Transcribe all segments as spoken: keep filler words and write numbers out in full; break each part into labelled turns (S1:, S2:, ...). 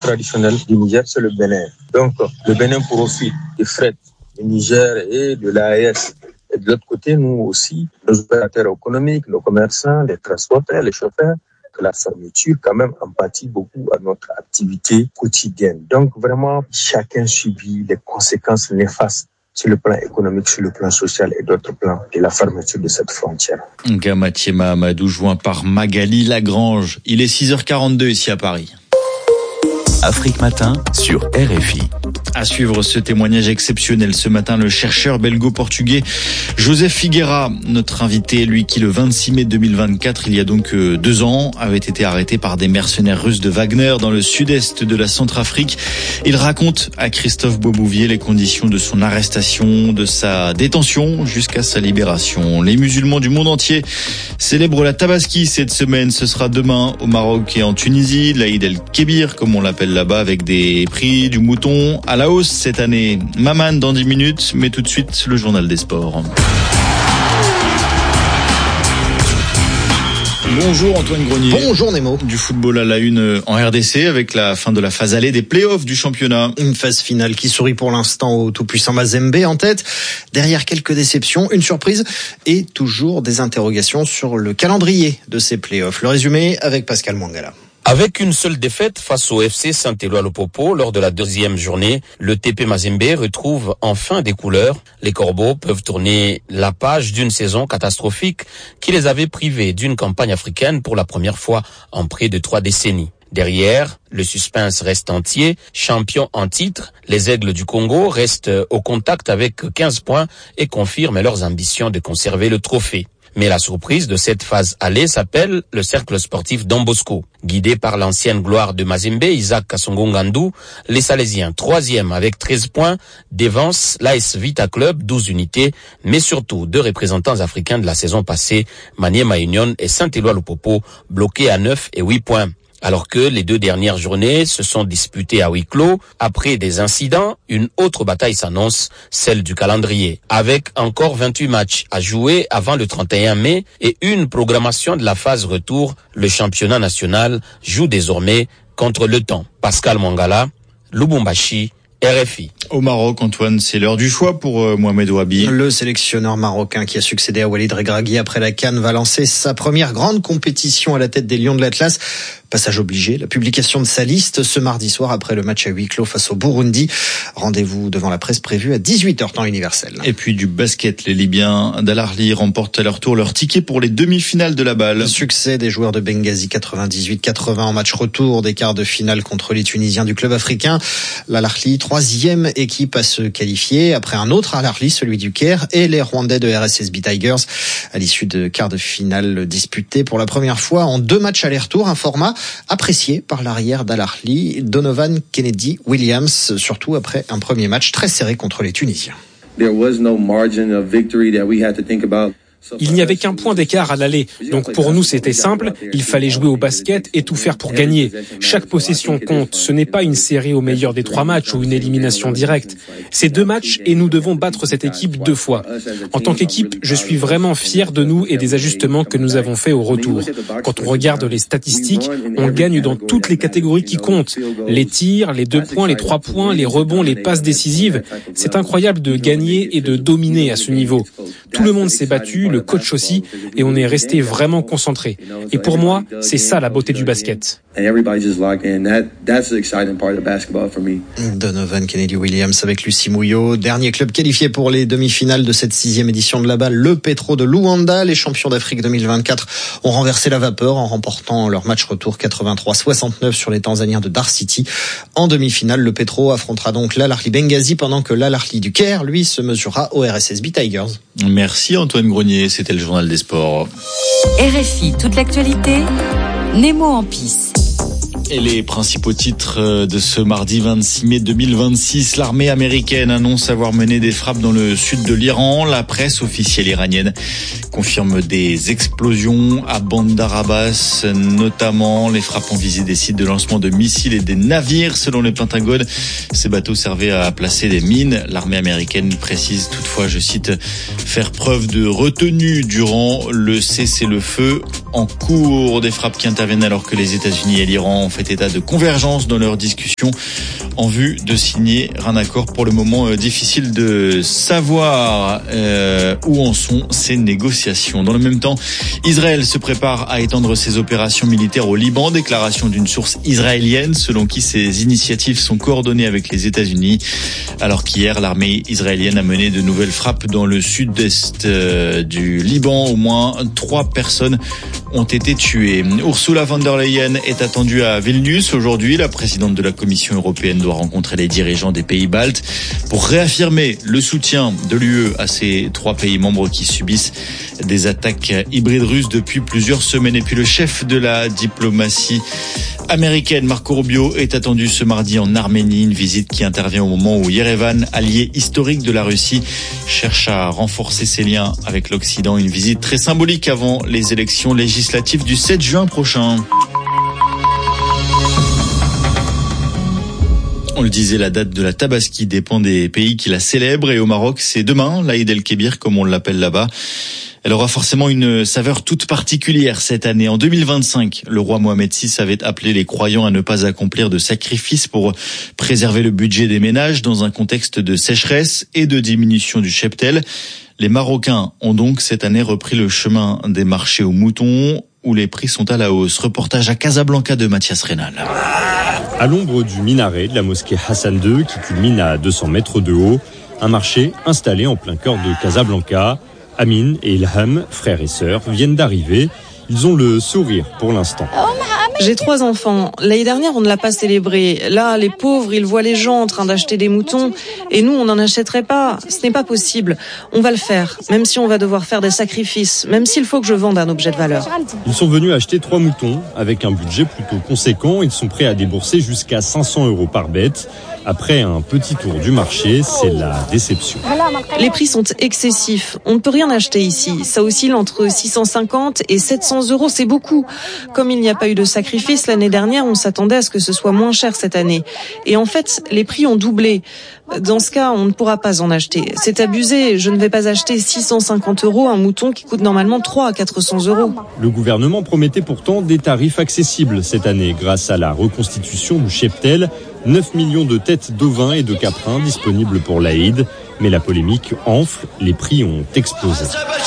S1: traditionnel du Niger, c'est le Bénin. Donc, le Bénin profite du fret du Niger et de l'A E S. Et de l'autre côté, nous aussi, nos opérateurs économiques, nos commerçants, les transporteurs, les chauffeurs, que la fermeture, quand même, empathie beaucoup à notre activité quotidienne. Donc, vraiment, chacun subit les conséquences néfastes sur le plan économique, sur le plan social et d'autres plans de la fermeture de cette frontière.
S2: Gamatiema Amadou, joint par Magali Lagrange. Il est six heures quarante-deux ici à Paris.
S3: Afrique Matin sur R F I.
S2: À suivre ce témoignage exceptionnel ce matin, le chercheur belgo-portugais Joseph Figueira, notre invité, lui qui le vingt-six mai deux mille vingt-quatre, il y a donc deux ans, avait été arrêté par des mercenaires russes de Wagner dans le sud-est de la Centrafrique. Il raconte à Christophe Beaubouvier les conditions de son arrestation, de sa détention jusqu'à sa libération. Les musulmans du monde entier célèbrent la Tabaski cette semaine. Ce sera demain au Maroc et en Tunisie, l'Aïd el-Kébir comme on l'appelle là-bas, avec des prix du mouton à la hausse cette année. Maman dans dix minutes, mais tout de suite le journal des sports. Bonjour Antoine Grenier.
S4: Bonjour Nemo.
S2: Du football à la une en R D C avec la fin de la phase allée des playoffs du championnat.
S4: Une phase finale qui sourit pour l'instant au tout-puissant Mazembe en tête. Derrière quelques déceptions, une surprise et toujours des interrogations sur le calendrier de ces playoffs. Le résumé avec Pascal Mwangala.
S5: Avec une seule défaite face au F C Saint-Éloi-le-Popo lors de la deuxième journée, le T P Mazembe retrouve enfin des couleurs. Les Corbeaux peuvent tourner la page d'une saison catastrophique qui les avait privés d'une campagne africaine pour la première fois en près de trois décennies. Derrière, le suspense reste entier. Champions en titre, les Aigles du Congo restent au contact avec quinze points et confirment leurs ambitions de conserver le trophée. Mais la surprise de cette phase allée s'appelle le cercle sportif Don Bosco. Guidé par l'ancienne gloire de Mazembe, Isaac Kassongo-Ngandou, les Salésiens, troisième avec treize points, dévancent l'A S Vita Club, douze unités, mais surtout deux représentants africains de la saison passée, Maniema Union et Saint-Éloi-le-Popo, bloqués à neuf et huit points. Alors que les deux dernières journées se sont disputées à huis clos, après des incidents, une autre bataille s'annonce, celle du calendrier. Avec encore vingt-huit matchs à jouer avant le trente et un mai et une programmation de la phase retour, le championnat national joue désormais contre le temps. Pascal Mwangala, Lubumbashi, R F I.
S2: Au Maroc, Antoine, c'est l'heure du choix pour euh, Mohamed Ouabi.
S4: Le sélectionneur marocain qui a succédé à Walid Regragui après la CAN va lancer sa première grande compétition à la tête des Lions de l'Atlas. Passage obligé, la publication de sa liste ce mardi soir après le match à huis clos face au Burundi. Rendez-vous devant la presse prévu à dix-huit heures temps universel.
S2: Et puis du basket, les Libyens d'Al Ahly remportent à leur tour leur ticket pour les demi-finales de la balle.
S4: Le succès des joueurs de Benghazi quatre-vingt-dix-huit quatre-vingts en match retour des quarts de finale contre les Tunisiens du club africain. L'Al Ahly, troisième équipe à se qualifier après un autre Al Ahly, celui du Caire, et les Rwandais de R S S B Tigers à l'issue de quarts de finale disputés pour la première fois en deux matchs aller-retour, un format apprécié par l'arrière d'Al Ahly, Donovan Kennedy Williams, surtout après un premier match très serré contre les Tunisiens.
S6: There was no margin of victory that we had to think about.
S7: Il n'y avait qu'un point d'écart à l'aller. Donc pour nous, c'était simple. Il fallait jouer au basket et tout faire pour gagner. Chaque possession compte. Ce n'est pas une série au meilleur des trois matchs ou une élimination directe. C'est deux matchs et nous devons battre cette équipe deux fois. En tant qu'équipe, je suis vraiment fier de nous et des ajustements que nous avons faits au retour. Quand on regarde les statistiques, on gagne dans toutes les catégories qui comptent. Les tirs, les deux points, les trois points, les rebonds, les passes décisives. C'est incroyable de gagner et de dominer à ce niveau. Tout le monde s'est battu, le coach aussi, et on est resté vraiment concentré. Et pour moi, c'est ça la beauté du basket.
S4: Donovan Kennedy Williams avec Lucie Mouillot. Dernier club qualifié pour les demi-finales de cette sixième édition de la balle, le Petro de Luanda. Les champions d'Afrique deux mille vingt-quatre ont renversé la vapeur en remportant leur match retour quatre-vingt-trois soixante-neuf sur les Tanzaniens de Dar City. En demi-finale, le Petro affrontera donc l'Al Ahly Benghazi pendant que l'Al Ahly du Caire, lui, se mesurera au R S S B Tigers.
S2: Merci Antoine Grenier, c'était le journal des sports.
S8: R F I, toute l'actualité, Nemo en pisse.
S2: Et les principaux titres de ce mardi vingt-six mai deux mille vingt-six, l'armée américaine annonce avoir mené des frappes dans le sud de l'Iran. La presse officielle iranienne confirme des explosions à Bandar Abbas, notamment les frappes ont visé des sites de lancement de missiles et des navires. Selon le Pentagone, ces bateaux servaient à placer des mines. L'armée américaine précise toutefois, je cite, faire preuve de retenue durant le cessez-le-feu en cours. Des frappes qui interviennent alors que les États-Unis et l'Iran fait état de convergence dans leurs discussions en vue de signer un accord. Pour le moment, euh, difficile de savoir euh, où en sont ces négociations. Dans le même temps, Israël se prépare à étendre ses opérations militaires au Liban. Déclaration d'une source israélienne selon qui ces initiatives sont coordonnées avec les États-Unis. Alors qu'hier, l'armée israélienne a mené de nouvelles frappes dans le sud-est euh, du Liban. Au moins trois personnes ont été tuées. Ursula von der Leyen est attendue à Vilnius aujourd'hui. La présidente de la Commission européenne doit rencontrer les dirigeants des pays baltes pour réaffirmer le soutien de l'U E à ces trois pays membres qui subissent des attaques hybrides russes depuis plusieurs semaines. Et puis le chef de la diplomatie américaine, Marco Rubio, est attendu ce mardi en Arménie. Une visite qui intervient au moment où Yerevan, allié historique de la Russie, cherche à renforcer ses liens avec l'Occident. Une visite très symbolique avant les élections législatives du sept juin prochain. On le disait, la date de la Tabaski dépend des pays qui la célèbrent. Et au Maroc, c'est demain, l'Aïd el-Kébir, comme on l'appelle là-bas. Elle aura forcément une saveur toute particulière cette année. En deux mille vingt-cinq, le roi Mohamed six avait appelé les croyants à ne pas accomplir de sacrifices pour préserver le budget des ménages dans un contexte de sécheresse et de diminution du cheptel. Les Marocains ont donc cette année repris le chemin des marchés aux moutons où les prix sont à la hausse. Reportage à Casablanca de Mathias Rénal.
S9: À l'ombre du minaret de la mosquée Hassan deux, qui culmine à deux cents mètres de haut, un marché installé en plein cœur de Casablanca. Amin et Ilham, frères et sœurs, viennent d'arriver. Ils ont le sourire pour l'instant.
S10: J'ai trois enfants. L'année dernière, on ne l'a pas célébré. Là, les pauvres, ils voient les gens en train d'acheter des moutons. Et nous, on n'en achèterait pas. Ce n'est pas possible. On va le faire, même si on va devoir faire des sacrifices, même s'il faut que je vende un objet de valeur.
S9: Ils sont venus acheter trois moutons. Avec un budget plutôt conséquent, ils sont prêts à débourser jusqu'à cinq cents euros par bête. Après un petit tour du marché, c'est la déception.
S10: Les prix sont excessifs. On ne peut rien acheter ici. Ça oscille entre six cent cinquante et sept cents euros. C'est beaucoup. Comme il n'y a pas eu de sacrifice l'année dernière, on s'attendait à ce que ce soit moins cher cette année. Et en fait, les prix ont doublé. Dans ce cas, on ne pourra pas en acheter. C'est abusé. Je ne vais pas acheter six cent cinquante euros un mouton qui coûte normalement trois à quatre cents euros.
S9: Le gouvernement promettait pourtant des tarifs accessibles cette année grâce à la reconstitution du cheptel. neuf millions de têtes d'ovins et de caprins disponibles pour l'Aïd. Mais la polémique enfle, les prix ont explosé.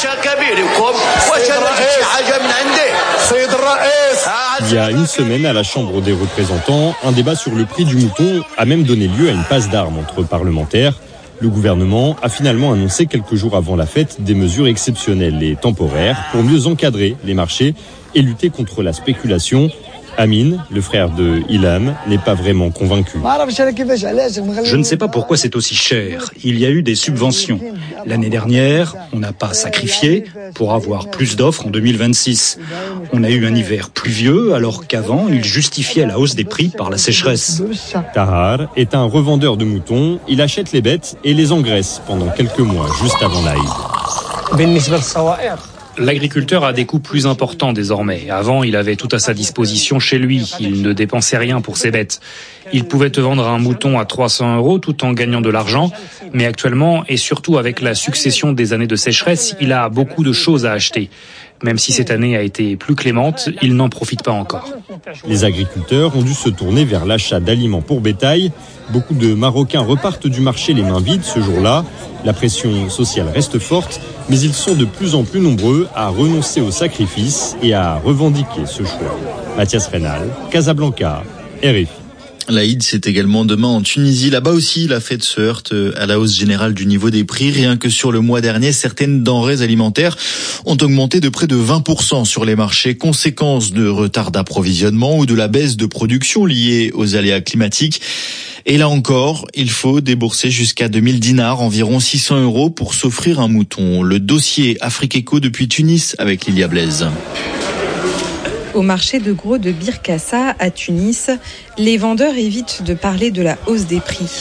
S9: Il y a une semaine, à la Chambre des représentants, un débat sur le prix du mouton a même donné lieu à une passe d'armes entre parlementaires. Le gouvernement a finalement annoncé quelques jours avant la fête des mesures exceptionnelles et temporaires pour mieux encadrer les marchés et lutter contre la spéculation. Amin, le frère de Ilham, n'est pas vraiment convaincu.
S11: Je ne sais pas pourquoi c'est aussi cher. Il y a eu des subventions. L'année dernière, on n'a pas sacrifié pour avoir plus d'offres en deux mille vingt-six. On a eu un hiver pluvieux alors qu'avant, il justifiait la hausse des prix par la sécheresse.
S9: Tahar est un revendeur de moutons. Il achète les bêtes et les engraisse pendant quelques mois, juste avant l'Aïd.
S7: L'agriculteur a des coûts plus importants désormais. Avant, il avait tout à sa disposition chez lui. Il ne dépensait rien pour ses bêtes. Il pouvait te vendre un mouton à trois cents euros tout en gagnant de l'argent. Mais actuellement, et surtout avec la succession des années de sécheresse, il a beaucoup de choses à acheter. Même si cette année a été plus clémente, il n'en profite pas encore.
S9: Les agriculteurs ont dû se tourner vers l'achat d'aliments pour bétail. Beaucoup de Marocains repartent du marché les mains vides ce jour-là. La pression sociale reste forte, mais ils sont de plus en plus nombreux à renoncer au sacrifice et à revendiquer ce choix. Mathias Rénal, Casablanca, R F I.
S2: L'Aïd, c'est également demain en Tunisie. Là-bas aussi, la fête se heurte à la hausse générale du niveau des prix. Rien que sur le mois dernier, certaines denrées alimentaires ont augmenté de près de vingt pour cent sur les marchés, conséquence de retard d'approvisionnement ou de la baisse de production liée aux aléas climatiques. Et là encore, il faut débourser jusqu'à deux mille dinars, environ six cents euros, pour s'offrir un mouton. Le dossier Afrique Éco depuis Tunis avec Lilia Blaise.
S12: Au marché de gros de Bir Kassa à Tunis, les vendeurs évitent de parler de la hausse des prix.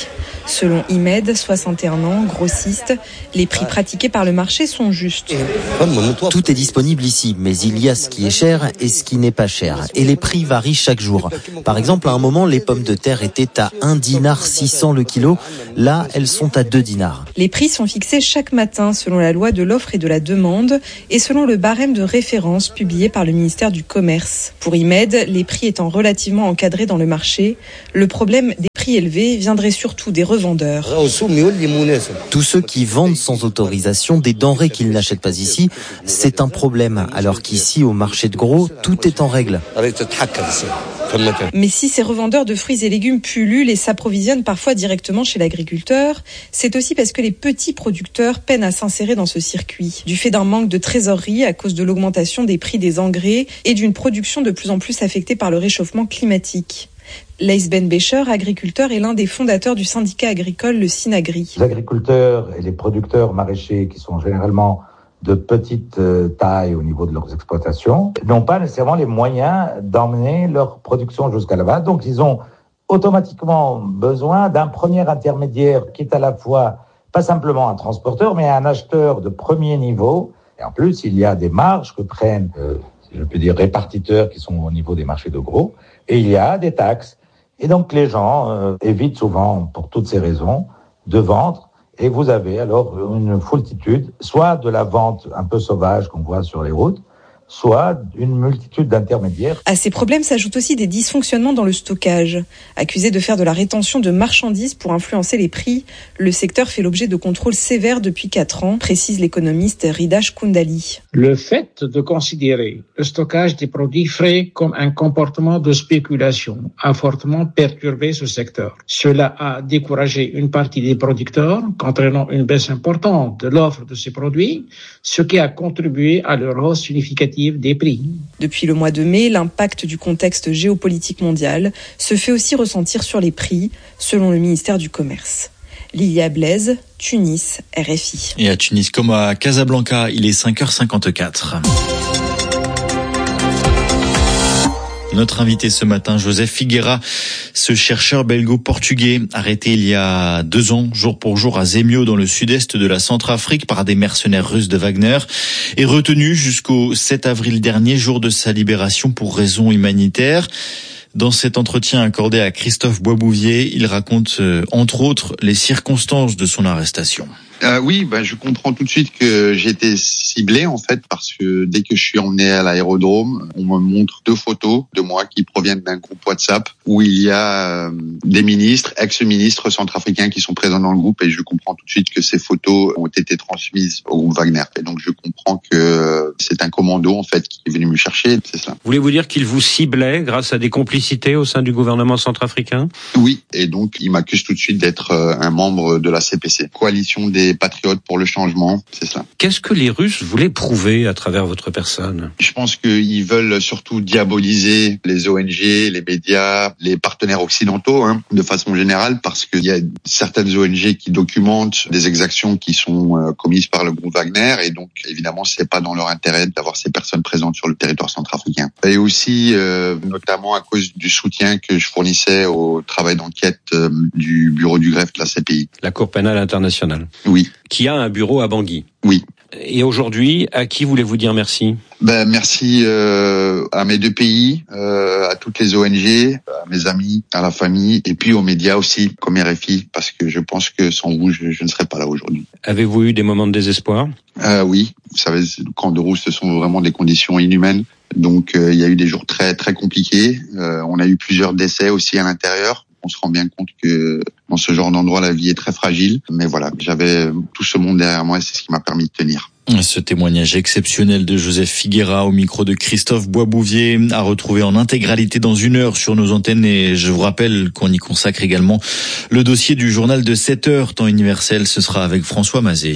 S12: Selon Imed, soixante et un ans, grossiste, les prix pratiqués par le marché sont justes.
S13: Tout est disponible ici, mais il y a ce qui est cher et ce qui n'est pas cher. Et les prix varient chaque jour. Par exemple, à un moment, les pommes de terre étaient à un dinar six cents le kilo. Là, elles sont à deux dinars.
S12: Les prix sont fixés chaque matin selon la loi de l'offre et de la demande et selon le barème de référence publié par le ministère du Commerce. Pour Imed, les prix étant relativement encadrés dans le marché, le problème des prix élevés viendrait surtout des revendeurs.
S13: Tous ceux qui vendent sans autorisation des denrées qu'ils n'achètent pas ici, c'est un problème. Alors qu'ici, au marché de gros, tout est en règle.
S12: Mais si ces revendeurs de fruits et légumes pullulent et s'approvisionnent parfois directement chez l'agriculteur, c'est aussi parce que les petits producteurs peinent à s'insérer dans ce circuit, du fait d'un manque de trésorerie à cause de l'augmentation des prix des engrais et d'une production de plus en plus affectée par le réchauffement climatique. Leïs Ben Becher, agriculteur, est l'un des fondateurs du syndicat agricole, le Synagri.
S14: Les agriculteurs et les producteurs maraîchers, qui sont généralement de petite taille au niveau de leurs exploitations, n'ont pas nécessairement les moyens d'emmener leur production jusqu'à là-bas. Donc, ils ont automatiquement besoin d'un premier intermédiaire qui est à la fois, pas simplement un transporteur, mais un acheteur de premier niveau. Et en plus, il y a des marges que prennent, euh, si je peux dire, répartiteurs qui sont au niveau des marchés de gros. Et il y a des taxes. Et donc, les gens euh, évitent souvent, pour toutes ces raisons, de vendre. Et vous avez alors une foultitude, soit de la vente un peu sauvage qu'on voit sur les routes, soit une multitude d'intermédiaires.
S12: À ces problèmes s'ajoutent aussi des dysfonctionnements dans le stockage. Accusé de faire de la rétention de marchandises pour influencer les prix, le secteur fait l'objet de contrôles sévères depuis quatre ans, précise l'économiste Ridash Koundali.
S15: Le fait de considérer le stockage des produits frais comme un comportement de spéculation a fortement perturbé ce secteur. Cela a découragé une partie des producteurs, entraînant une baisse importante de l'offre de ces produits, ce qui a contribué à leur hausse significative des prix.
S12: Depuis le mois de mai, l'impact du contexte géopolitique mondial se fait aussi ressentir sur les prix, selon le ministère du Commerce. Lilia Blaise, Tunis, R F I.
S2: Et à Tunis comme à Casablanca, il est cinq heures cinquante-quatre. Notre invité ce matin, Joseph Figueira, ce chercheur belgo-portugais arrêté il y a deux ans, jour pour jour à Zemio dans le sud-est de la Centrafrique par des mercenaires russes de Wagner, est retenu jusqu'au sept avril dernier, jour de sa libération pour raisons humanitaires. Dans cet entretien accordé à Christophe Boisbouvier, il raconte euh, entre autres les circonstances de son arrestation.
S16: Euh, oui, ben je comprends tout de suite que j'ai été ciblé en fait parce que dès que je suis emmené à l'aérodrome, on me montre deux photos de moi qui proviennent d'un groupe WhatsApp où il y a euh, des ministres, ex-ministres centrafricains qui sont présents dans le groupe et je comprends tout de suite que ces photos ont été transmises au groupe Wagner. Et donc je comprends que c'est un commando en fait qui est venu me chercher, c'est ça.
S17: Voulez-vous dire qu'il vous ciblait grâce à des complicités au sein du gouvernement centrafricain ?
S16: Oui, et donc il m'accuse tout de suite d'être un membre de la C P C, coalition des patriotes pour le changement, c'est ça.
S17: Qu'est-ce que les Russes voulaient prouver à travers votre personne ?
S16: Je pense qu'ils veulent surtout diaboliser les O N G, les médias, les partenaires occidentaux, hein, de façon générale, parce qu'il y a certaines O N G qui documentent des exactions qui sont euh, commises par le groupe Wagner, et donc évidemment c'est pas dans leur intérêt d'avoir ces personnes présentes sur le territoire centrafricain. Et aussi, euh, notamment à cause du soutien que je fournissais au travail d'enquête euh, du bureau du greffe de la C P I.
S17: La Cour pénale internationale.
S16: Oui.
S17: Qui a un bureau à Bangui.
S16: Oui.
S17: Et aujourd'hui, à qui voulez-vous dire merci ?
S16: Ben merci euh, à mes deux pays, euh, à toutes les O N G, à mes amis, à la famille, et puis aux médias aussi, comme R F I, parce que je pense que sans vous, je, je ne serais pas là aujourd'hui.
S17: Avez-vous eu des moments de désespoir ?
S16: euh, Oui, vous savez, le camp de Rousse, ce sont vraiment des conditions inhumaines. Donc euh, il y a eu des jours très très compliqués. Euh, on a eu plusieurs décès aussi à l'intérieur. On se rend bien compte que dans ce genre d'endroit, la vie est très fragile. Mais voilà, j'avais tout ce monde derrière moi et c'est ce qui m'a permis de tenir.
S2: Ce témoignage exceptionnel de Joseph Figueira au micro de Christophe Boisbouvier à retrouver en intégralité dans une heure sur nos antennes. Et je vous rappelle qu'on y consacre également le dossier du journal de sept heures, temps universel. Ce sera avec François Mazet.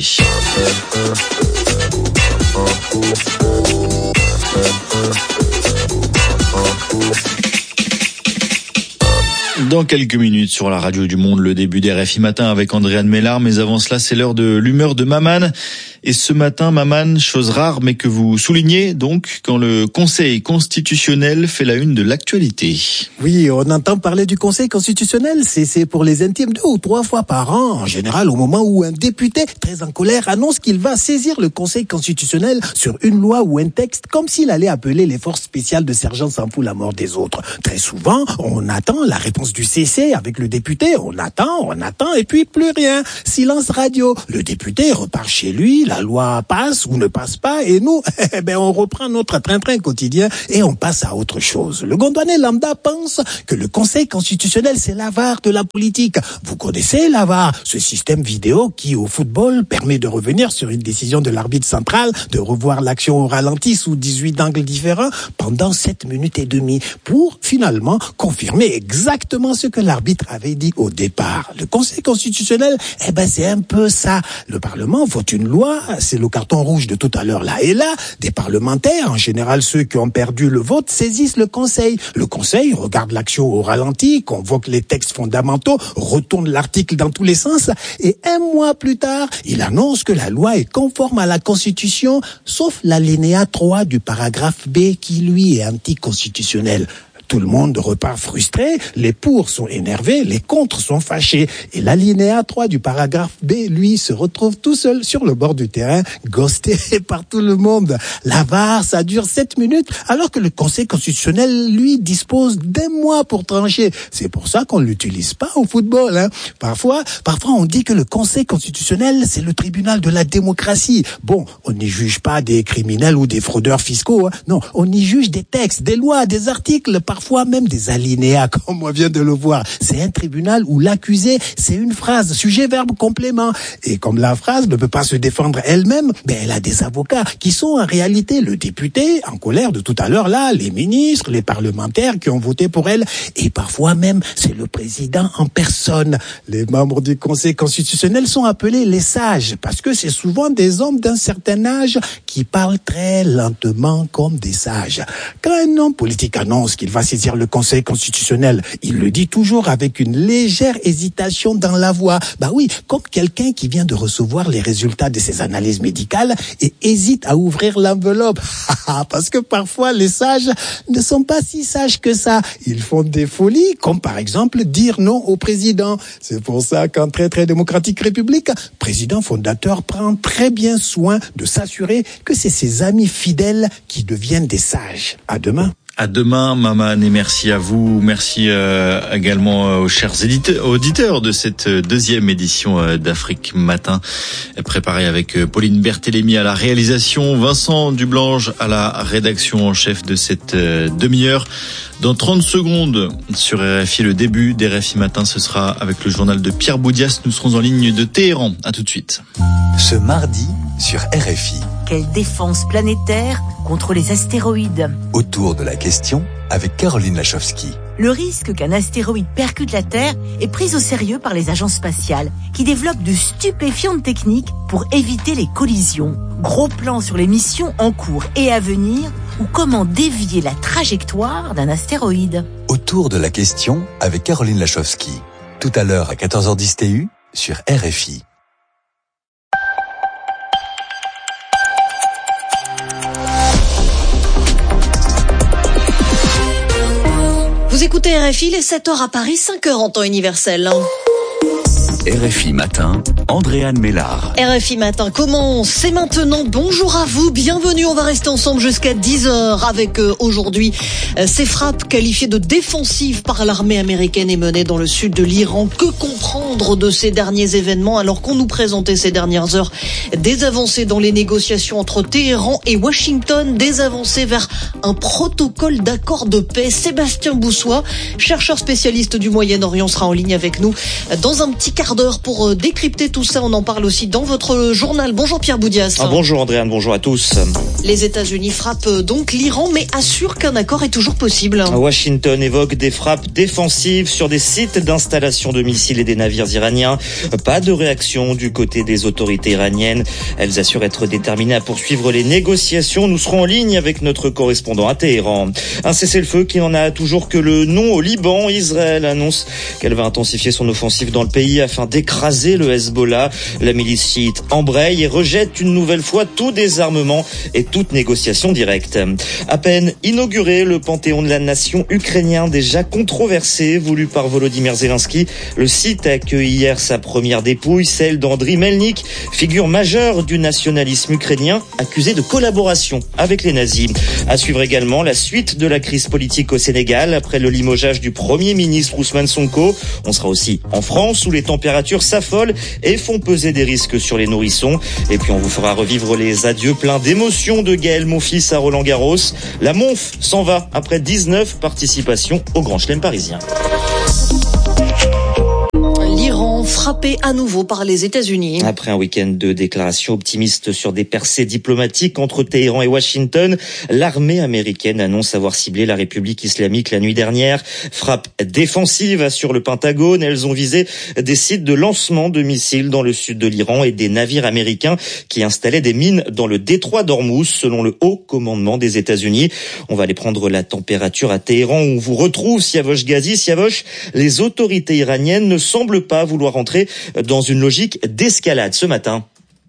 S2: Dans quelques minutes sur la radio du Monde, le début des R F I Matin avec Andréane Mélard. Mais avant cela, c'est l'heure de l'humeur de Maman. Et ce matin, Maman, chose rare mais que vous soulignez donc quand le Conseil constitutionnel fait la une de l'actualité.
S18: Oui, on entend parler du Conseil constitutionnel. C'est, c'est pour les intimes deux ou trois fois par an. En général, au moment où un député très en colère annonce qu'il va saisir le Conseil constitutionnel sur une loi ou un texte comme s'il allait appeler les forces spéciales de sergent sans fout la mort des autres. Très souvent, on attend la réponse du C C avec le député. On attend, on attend et puis plus rien. Silence radio. Le député repart chez lui. La loi passe ou ne passe pas et nous, eh ben, on reprend notre train-train quotidien et on passe à autre chose. Le gondouanais lambda pense que le Conseil constitutionnel, c'est l'A V A R de la politique. Vous connaissez l'A V A R, ce système vidéo qui, au football, permet de revenir sur une décision de l'arbitre central, de revoir l'action au ralenti sous dix-huit angles différents pendant sept minutes et demie pour, finalement, confirmer exactement ce que l'arbitre avait dit au départ. Le Conseil constitutionnel, eh ben, c'est un peu ça. Le Parlement vote une loi, c'est le carton rouge de tout à l'heure là. Et là, des parlementaires, en général ceux qui ont perdu le vote, saisissent le Conseil. Le Conseil regarde l'action au ralenti, convoque les textes fondamentaux, retourne l'article dans tous les sens, et un mois plus tard, il annonce que la loi est conforme à la Constitution, sauf l'alinéa trois du paragraphe B qui, lui, est anticonstitutionnel. Tout le monde repart frustré, les pour sont énervés, les contre sont fâchés. Et l'alinéa trois du paragraphe B, lui, se retrouve tout seul sur le bord du terrain, ghosté par tout le monde. La V A R, ça dure sept minutes, alors que le Conseil constitutionnel, lui, dispose d'un mois pour trancher. C'est pour ça qu'on l'utilise pas au football, hein. Parfois, parfois, on dit que le Conseil constitutionnel, c'est le tribunal de la démocratie. Bon, on n'y juge pas des criminels ou des fraudeurs fiscaux, hein. Non, on y juge des textes, des lois, des articles, parfois même des alinéas, comme on vient de le voir. C'est un tribunal où l'accusé, c'est une phrase, sujet, verbe, complément. Et comme la phrase ne peut pas se défendre elle-même, ben elle a des avocats qui sont en réalité le député en colère de tout à l'heure là, les ministres, les parlementaires qui ont voté pour elle, et parfois même c'est le président en personne. Les membres du Conseil constitutionnel sont appelés les sages parce que c'est souvent des hommes d'un certain âge qui parlent très lentement comme des sages. Quand un homme politique annonce qu'il va saisir le Conseil constitutionnel, il le dit toujours avec une légère hésitation dans la voix. Bah oui, comme quelqu'un qui vient de recevoir les résultats de ses analyses médicales et hésite à ouvrir l'enveloppe. Parce que parfois les sages ne sont pas si sages que ça. Ils font des folies, comme par exemple dire non au président. C'est pour ça qu'en très très démocratique république, président fondateur prend très bien soin de s'assurer que c'est ses amis fidèles qui deviennent des sages. À demain.
S2: À demain, Maman, et merci à vous. Merci euh, également aux chers éditeurs, auditeurs de cette deuxième édition euh, d'Afrique Matin, préparée avec euh, Pauline Berthélémy à la réalisation, Vincent Dublange à la rédaction en chef de cette euh, demi-heure. Dans trente secondes sur R F I, le début des R F I Matin, ce sera avec le journal de Pierre Boudias. Nous serons en ligne de Téhéran. À tout de suite.
S3: Ce mardi sur R F I.
S19: Quelle défense planétaire contre les astéroïdes?
S3: Autour de la question avec Caroline Lachowski.
S19: Le risque qu'un astéroïde percute la Terre est pris au sérieux par les agences spatiales qui développent de stupéfiantes techniques pour éviter les collisions. Gros plan sur les missions en cours et à venir ou comment dévier la trajectoire d'un astéroïde.
S3: Autour de la question avec Caroline Lachowski. Tout à l'heure à quatorze heures dix T U sur R F I.
S20: Vous écoutez R F I, les sept heures à Paris, cinq heures en temps universel.
S3: R F I Matin, Andréane Mélard.
S20: R F I Matin commence, c'est maintenant. Bonjour à vous, bienvenue. On va rester ensemble jusqu'à dix heures avec euh, aujourd'hui euh, ces frappes qualifiées de défensives par l'armée américaine et menées dans le sud de l'Iran. Que comprendre de ces derniers événements alors qu'on nous présentait ces dernières heures des avancées dans les négociations entre Téhéran et Washington, des avancées vers un protocole d'accord de paix. Sébastien Boussois, chercheur spécialiste du Moyen-Orient, sera en ligne avec nous dans un petit quart quart d'heure pour euh, décrypter tout ça. On en parle aussi dans votre journal. Bonjour Pierre Boudias.
S21: Ah, bonjour Andréane, bonjour à tous.
S20: Les États-Unis frappent donc l'Iran, mais assurent qu'un accord est toujours possible.
S21: Washington évoque des frappes défensives sur des sites d'installation de missiles et des navires iraniens. Pas de réaction du côté des autorités iraniennes. Elles assurent être déterminées à poursuivre les négociations. Nous serons en ligne avec notre correspondant à Téhéran. Un cessez-le-feu qui n'en a toujours que le nom au Liban. Israël annonce qu'elle va intensifier son offensive dans le pays afin d'écraser le Hezbollah. La milice chiite embraye et rejette une nouvelle fois tout désarmement et toute négociation directe. À peine inauguré, le Panthéon de la nation ukrainien déjà controversé, voulu par Volodymyr Zelensky. Le site a accueilli hier sa première dépouille, celle d'Andriy Melnik, figure majeure du nationalisme ukrainien, accusé de collaboration avec les nazis. À suivre également la suite de la crise politique au Sénégal après le limogeage du Premier ministre Ousmane Sonko. On sera aussi en France où les températures s'affolent et font peser des risques sur les nourrissons. Et puis on vous fera revivre les adieux pleins d'émotions de Gaël Monfils à Roland-Garros. La Monf s'en va après dix-neuf participations au Grand Chelem parisien.
S20: L'Iran frappé à nouveau par les États-Unis.
S21: Après un week-end de déclarations optimistes sur des percées diplomatiques entre Téhéran et Washington, l'armée américaine annonce avoir ciblé la République islamique la nuit dernière. Frappe défensive, assure le Pentagone. Elles ont visé des sites de lancement de missiles dans le sud de l'Iran et des navires américains qui installaient des mines dans le détroit d'Ormuz, selon le haut commandement des États-Unis. On va aller prendre la température à Téhéran où on vous retrouve Siavosh Ghazi. Siavosh, les autorités iraniennes ne semblent pas vouloir entrer dans une logique d'escalade ce matin.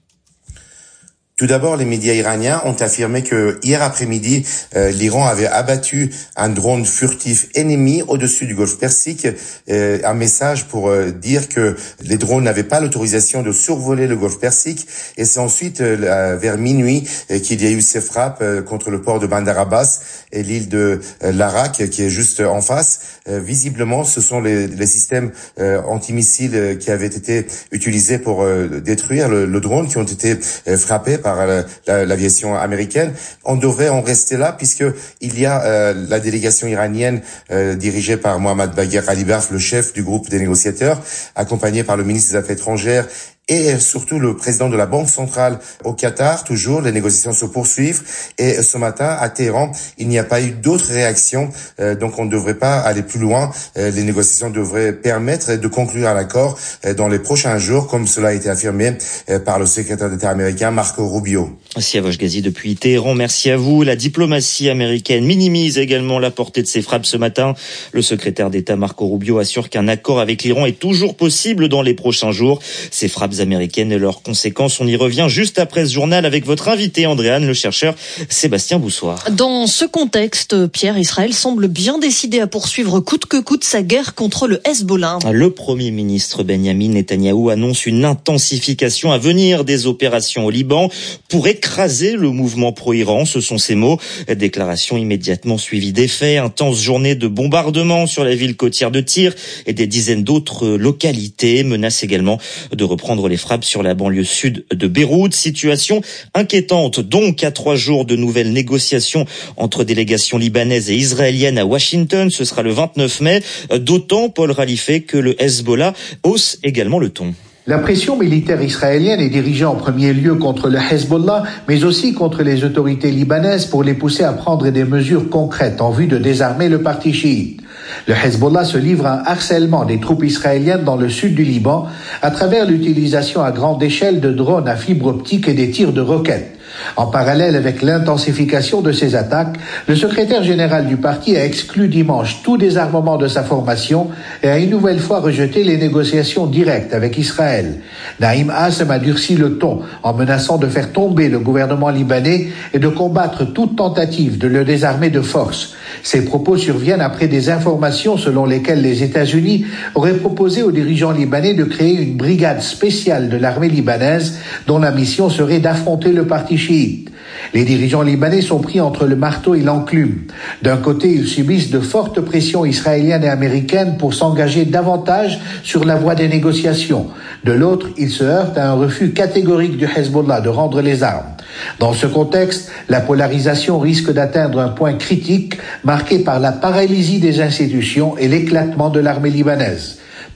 S22: Tout d'abord, les médias iraniens ont affirmé que hier après-midi, euh, l'Iran avait abattu un drone furtif ennemi au-dessus du golfe Persique. Euh, un message pour euh, dire que les drones n'avaient pas l'autorisation de survoler le golfe Persique. Et c'est ensuite, euh, vers minuit, euh, qu'il y a eu ces frappes euh, contre le port de Bandar Abbas et l'île de euh, Larak, qui est juste en face. Euh, visiblement, ce sont les, les systèmes euh, antimissiles euh, qui avaient été utilisés pour euh, détruire le, le drone, qui ont été euh, frappés par l'aviation américaine. On devrait en rester là puisque il y a euh, la délégation iranienne euh, dirigée par Mohammad Bagher Ghalibaf, le chef du groupe des négociateurs, accompagné par le ministre des Affaires étrangères et surtout le président de la Banque centrale au Qatar. Toujours, les négociations se poursuivent. Et ce matin, à Téhéran, il n'y a pas eu d'autres réactions. Euh, donc, on ne devrait pas aller plus loin. Euh, les négociations devraient permettre de conclure un accord euh, dans les prochains jours, comme cela a été affirmé euh, par le secrétaire d'État américain Marco Rubio.
S21: Siavosh Ghazi depuis Téhéran, merci à vous. La diplomatie américaine minimise également la portée de ces frappes ce matin. Le secrétaire d'État Marco Rubio assure qu'un accord avec l'Iran est toujours possible dans les prochains jours. Ces frappes américaines et leurs conséquences, on y revient juste après ce journal avec votre invité Andréane, le chercheur Sébastien Boussoir.
S20: Dans ce contexte, Pierre, Israël semble bien décidé à poursuivre coûte que coûte sa guerre contre le Hezbollah.
S21: Le Premier ministre Benyamin Netanyahou annonce une intensification à venir des opérations au Liban pour écraser le mouvement pro-Iran, ce sont ses mots. Déclaration immédiatement suivie des faits, intense journée de bombardement sur la ville côtière de Tyr et des dizaines d'autres localités, menace également de reprendre les frappes sur la banlieue sud de Beyrouth. Situation inquiétante donc à trois jours de nouvelles négociations entre délégations libanaises et israéliennes à Washington. Ce sera le vingt-neuf mai. D'autant, Paul Ralifé, que le Hezbollah hausse également le ton.
S23: La pression militaire israélienne est dirigée en premier lieu contre le Hezbollah, mais aussi contre les autorités libanaises pour les pousser à prendre des mesures concrètes en vue de désarmer le parti chiite. Le Hezbollah se livre à un harcèlement des troupes israéliennes dans le sud du Liban à travers l'utilisation à grande échelle de drones à fibre optique et des tirs de roquettes. En parallèle avec l'intensification de ces attaques, le secrétaire général du parti a exclu dimanche tout désarmement de sa formation et a une nouvelle fois rejeté les négociations directes avec Israël. Naïm Hassem a durci le ton en menaçant de faire tomber le gouvernement libanais et de combattre toute tentative de le désarmer de force. Ces propos surviennent après des informations selon lesquelles les États-Unis auraient proposé aux dirigeants libanais de créer une brigade spéciale de l'armée libanaise dont la mission serait d'affronter le parti chiite. Les dirigeants libanais sont pris entre le marteau et l'enclume. D'un côté, ils subissent de fortes pressions israéliennes et américaines pour s'engager davantage sur la voie des négociations. De l'autre, ils se heurtent à un refus catégorique du Hezbollah de rendre les armes. Dans ce contexte, la polarisation risque d'atteindre un point critique marqué par la paralysie des institutions et l'éclatement de l'armée libanaise.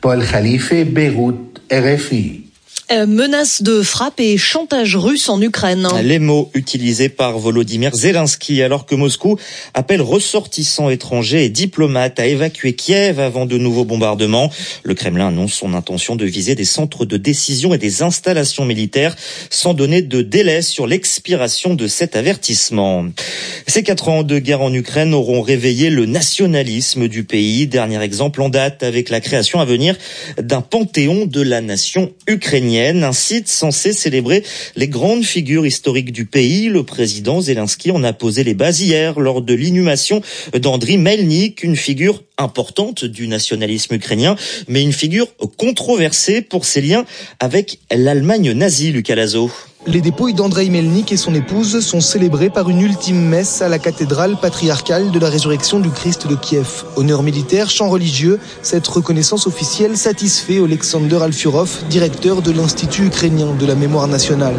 S23: Paul Khalife, Beyrouth, R F I.
S20: Euh, menace de frappe et chantage russe en Ukraine.
S21: Les mots utilisés par Volodymyr Zelensky alors que Moscou appelle ressortissants étrangers et diplomates à évacuer Kiev avant de nouveaux bombardements. Le Kremlin annonce son intention de viser des centres de décision et des installations militaires sans donner de délai sur l'expiration de cet avertissement. Ces quatre ans de guerre en Ukraine auront réveillé le nationalisme du pays. Dernier exemple en date avec la création à venir d'un panthéon de la nation ukrainienne. Un site censé célébrer les grandes figures historiques du pays. Le président Zelensky en a posé les bases hier lors de l'inhumation d'Andriy Melnik, une figure importante du nationalisme ukrainien, mais une figure controversée pour ses liens avec l'Allemagne nazie, Lucas Lazo.
S1: Les dépouilles d'Andreï Melnik et son épouse sont célébrées par une ultime messe à la cathédrale patriarcale de la résurrection du Christ de Kiev. Honneur militaire, chant religieux, cette reconnaissance officielle satisfait Oleksandr Alfurov, directeur de l'Institut ukrainien de la mémoire nationale.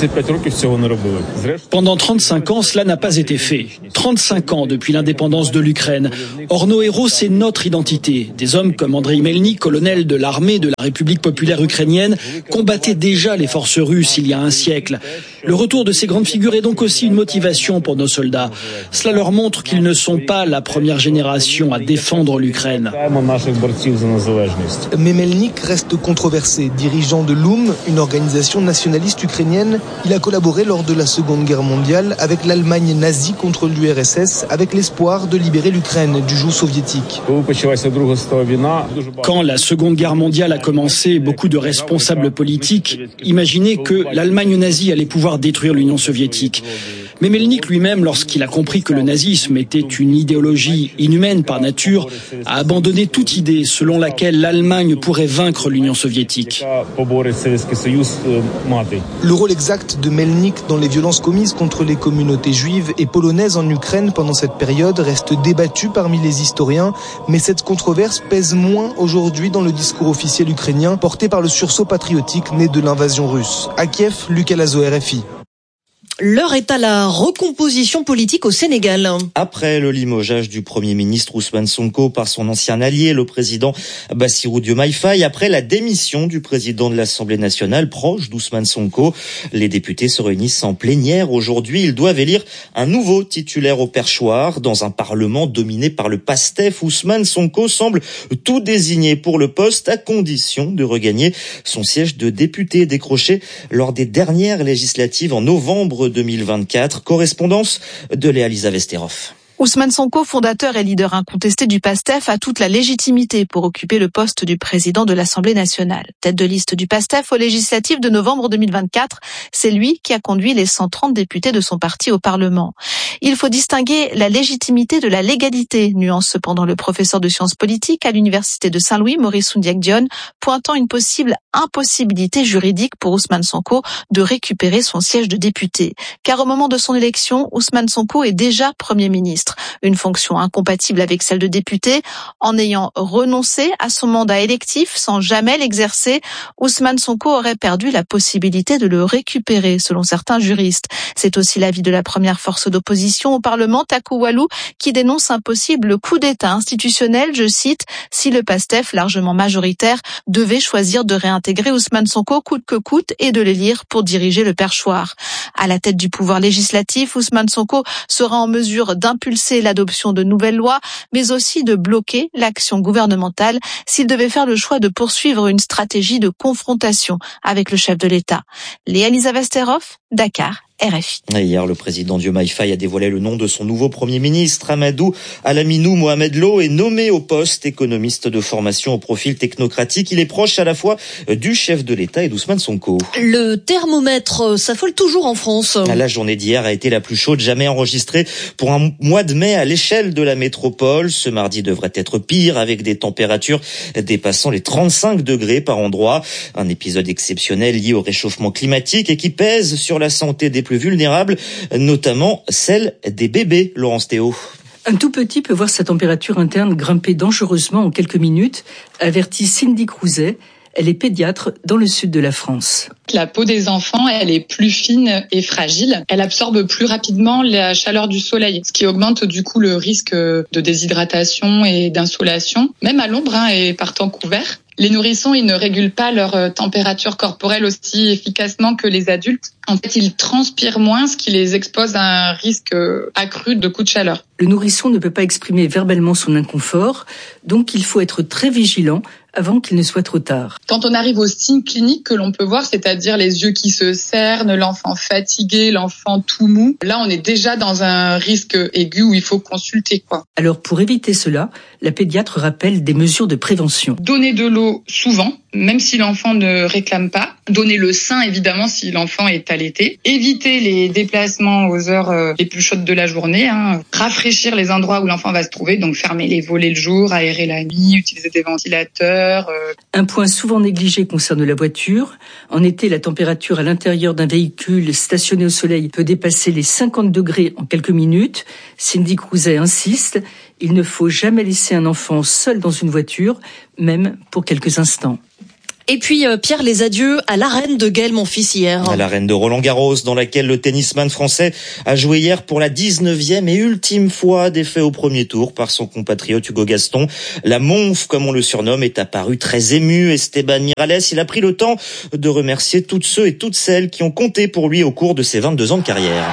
S5: Pendant trente-cinq ans, cela n'a pas été fait. trente-cinq ans depuis l'indépendance de l'Ukraine. Or, nos héros, c'est notre identité. Des hommes comme Andreï Melnik, colonel de l'armée de la République populaire ukrainienne, combattaient déjà les forces russes il y a un siècle. Le retour de ces grandes figures est donc aussi une motivation pour nos soldats. Cela leur montre qu'ils ne sont pas la première génération à défendre l'Ukraine.
S1: Mais Melnik reste controversé. Dirigeant de l'U M, une organisation nationaliste ukrainienne, il a collaboré lors de la Seconde Guerre mondiale avec l'Allemagne nazie contre l'U R S S, avec l'espoir de libérer l'Ukraine du joug soviétique.
S5: Quand la Seconde Guerre mondiale a commencé, beaucoup de responsables politiques imaginaient que l'Allemagne nazie allait pouvoir détruire l'Union soviétique. Mais Melnik lui-même, lorsqu'il a compris que le nazisme était une idéologie inhumaine par nature, a abandonné toute idée selon laquelle l'Allemagne pourrait vaincre l'Union soviétique.
S1: Le rôle exact de Melnik dans les violences commises contre les communautés juives et polonaises en Ukraine pendant cette période reste débattu parmi les historiens, mais cette controverse pèse moins aujourd'hui dans le discours officiel ukrainien porté par le sursaut patriotique né de l'invasion russe. À Kiev, Lucas Lazo, R F I.
S20: L'heure est à la recomposition politique au Sénégal.
S21: Après le limogeage du Premier ministre Ousmane Sonko par son ancien allié, le président Bassirou Diomaye Faye, après la démission du président de l'Assemblée nationale proche d'Ousmane Sonko, les députés se réunissent en plénière. Aujourd'hui, ils doivent élire un nouveau titulaire au perchoir. Dans un parlement dominé par le PASTEF, Ousmane Sonko semble tout désigné pour le poste à condition de regagner son siège de député décroché lors des dernières législatives en novembre deux mille vingt-quatre. Correspondance de Léa Lisa Vesterov.
S6: Ousmane Sonko, fondateur et leader incontesté du PASTEF, a toute la légitimité pour occuper le poste du président de l'Assemblée nationale. Tête de liste du PASTEF aux législatives de novembre deux mille vingt-quatre, c'est lui qui a conduit les cent trente députés de son parti au Parlement. Il faut distinguer la légitimité de la légalité, nuance cependant le professeur de sciences politiques à l'université de Saint-Louis, Maurice Soundiac-Dione, pointant une possible impossibilité juridique pour Ousmane Sonko de récupérer son siège de député. Car au moment de son élection, Ousmane Sonko est déjà Premier ministre. Une fonction incompatible avec celle de député. En ayant renoncé à son mandat électif sans jamais l'exercer, Ousmane Sonko aurait perdu la possibilité de le récupérer, selon certains juristes. C'est aussi l'avis de la première force d'opposition au Parlement, Takou Walou, qui dénonce un possible coup d'État institutionnel, je cite, si le PASTEF, largement majoritaire, devait choisir de réintégrer Ousmane Sonko coûte que coûte et de l'élire pour diriger le perchoir. À la tête du pouvoir législatif, Ousmane Sonko sera en mesure d'impulser l'adoption de nouvelles lois, mais aussi de bloquer l'action gouvernementale s'il devait faire le choix de poursuivre une stratégie de confrontation avec le chef de l'État. Léa Lisa Vesterov, Dakar. R F I.
S21: Hier, le président Diomaye Faye a dévoilé le nom de son nouveau Premier ministre. Amadou Alaminou Mohamed Lo est nommé au poste, économiste de formation au profil technocratique. Il est proche à la fois du chef de l'État et d'Ousmane Sonko.
S20: Le thermomètre s'affole toujours en France.
S21: La journée d'hier a été la plus chaude jamais enregistrée pour un mois de mai à l'échelle de la métropole. Ce mardi devrait être pire avec des températures dépassant les trente-cinq degrés par endroit. Un épisode exceptionnel lié au réchauffement climatique et qui pèse sur la santé des plus vulnérables, notamment celle des bébés, Laurence Théo.
S24: Un tout petit peut voir sa température interne grimper dangereusement en quelques minutes, avertit Cindy Crouzet. Elle est pédiatre dans le sud de la France.
S25: La peau des enfants, elle est plus fine et fragile. Elle absorbe plus rapidement la chaleur du soleil, ce qui augmente du coup le risque de déshydratation et d'insolation, même à l'ombre hein, et par temps couvert. Les nourrissons, ils ne régulent pas leur température corporelle aussi efficacement que les adultes. En fait, ils transpirent moins, ce qui les expose à un risque accru de coups de chaleur.
S24: Le nourrisson ne peut pas exprimer verbalement son inconfort, donc il faut être très vigilant avant qu'il ne soit trop tard.
S25: Quand on arrive aux signes cliniques que l'on peut voir, c'est-à-dire les yeux qui se cernent, l'enfant fatigué, l'enfant tout mou, là on est déjà dans un risque aigu où il faut consulter, quoi.
S24: Alors pour éviter cela, la pédiatre rappelle des mesures de prévention.
S25: Donner de l'eau souvent, même si l'enfant ne réclame pas. Donner le sein, évidemment, si l'enfant est allaité. Éviter les déplacements aux heures les plus chaudes de la journée. Hein. Rafraîchir les endroits où l'enfant va se trouver, donc fermer les volets le jour, aérer la nuit, utiliser des ventilateurs. Euh...
S24: Un point souvent négligé concerne la voiture. En été, la température à l'intérieur d'un véhicule stationné au soleil peut dépasser les cinquante degrés en quelques minutes. Cindy Crouzet insiste, il ne faut jamais laisser un enfant seul dans une voiture, même pour quelques instants.
S20: Et puis, euh, Pierre, les adieux à l'arène de Gaël Monfils hier.
S21: À l'arène de Roland-Garros, dans laquelle le tennisman français a joué hier pour la dix-neuvième et ultime fois, défait au premier tour par son compatriote Hugo Gaston. La Monf, comme on le surnomme, est apparu très ému. Esteban Miralles, il a pris le temps de remercier toutes ceux et toutes celles qui ont compté pour lui au cours de ses vingt-deux ans de carrière.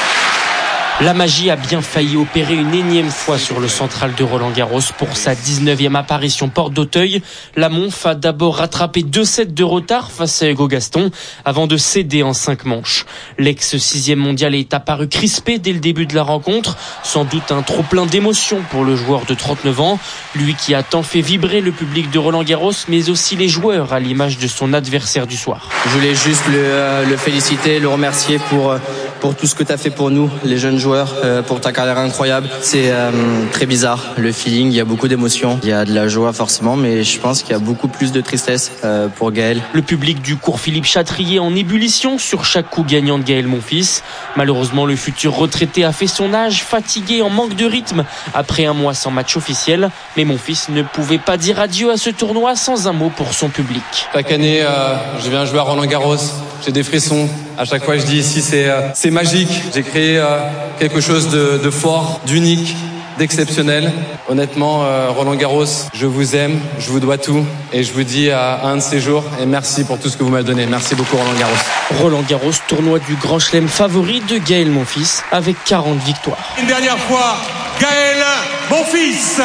S4: La magie a bien failli opérer une énième fois sur le central de Roland-Garros pour sa dix-neuvième apparition porte d'Auteuil. La Monf a d'abord rattrapé deux sets de retard face à Hugo Gaston avant de céder en cinq manches. L'ex-sixième mondial est apparu crispé dès le début de la rencontre. Sans doute un trop-plein d'émotions pour le joueur de trente-neuf ans. Lui qui a tant fait vibrer le public de Roland-Garros, mais aussi les joueurs à l'image de son adversaire du soir.
S7: Je voulais juste le, euh, le féliciter, le remercier pour, pour tout ce que tu as fait pour nous, les jeunes joueurs, euh, pour ta carrière incroyable. C'est euh, très bizarre, le feeling, il y a beaucoup d'émotions, il y a de la joie forcément, mais je pense qu'il y a beaucoup plus de tristesse euh, pour Gaël.
S4: Le public du cours Philippe Chatrier en ébullition sur chaque coup gagnant de Gaël Monfils. Malheureusement, le futur retraité a fait son âge, fatigué, en manque de rythme, après un mois sans match officiel. Mais Monfils ne pouvait pas dire adieu à ce tournoi sans un mot pour son public.
S8: Chaque année, euh, je viens jouer à Roland-Garros, j'ai des frissons. À chaque fois, je dis ici, c'est, euh, c'est magique. J'ai créé euh, quelque chose de, de fort, d'unique, d'exceptionnel. Honnêtement, euh, Roland-Garros, je vous aime, je vous dois tout. Et je vous dis à un de ces jours, et merci pour tout ce que vous m'avez donné. Merci beaucoup, Roland-Garros.
S4: Roland-Garros, tournoi du Grand Chelem favori de Gaël Monfils, avec quarante victoires.
S10: Une dernière fois, Gaël Monfils.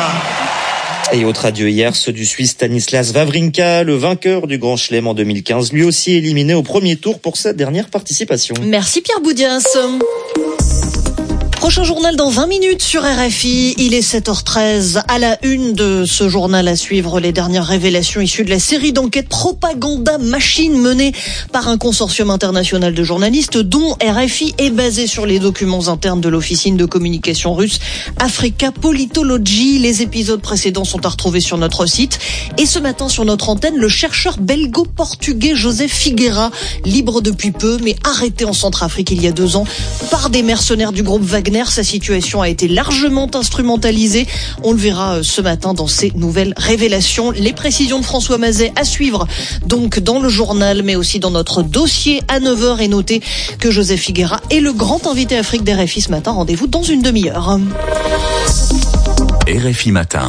S21: Et autre adieu hier, ceux du Suisse Stanislas Wawrinka, le vainqueur du Grand Chelem en deux mille quinze, lui aussi éliminé au premier tour pour sa dernière participation.
S20: Merci Pierre Boudias. Prochain journal dans vingt minutes sur R F I. Il est sept heures treize. À la une de ce journal à suivre, les dernières révélations issues de la série d'enquêtes Propaganda Machine menée par un consortium international de journalistes dont R F I est basé sur les documents internes de l'officine de communication russe Africa Politology. Les épisodes précédents sont à retrouver sur notre site. Et ce matin sur notre antenne, le chercheur belgo-portugais José Figueira, libre depuis peu mais arrêté en Centrafrique il y a deux ans par des mercenaires du groupe Wagner. Sa situation a été largement instrumentalisée. On le verra ce matin dans ces nouvelles révélations. Les précisions de François Mazet à suivre donc dans le journal, mais aussi dans notre dossier à neuf heures. Et notez que José Figueira est le grand invité Afrique d'R F I ce matin. Rendez-vous dans une demi-heure.
S3: R F I Matin.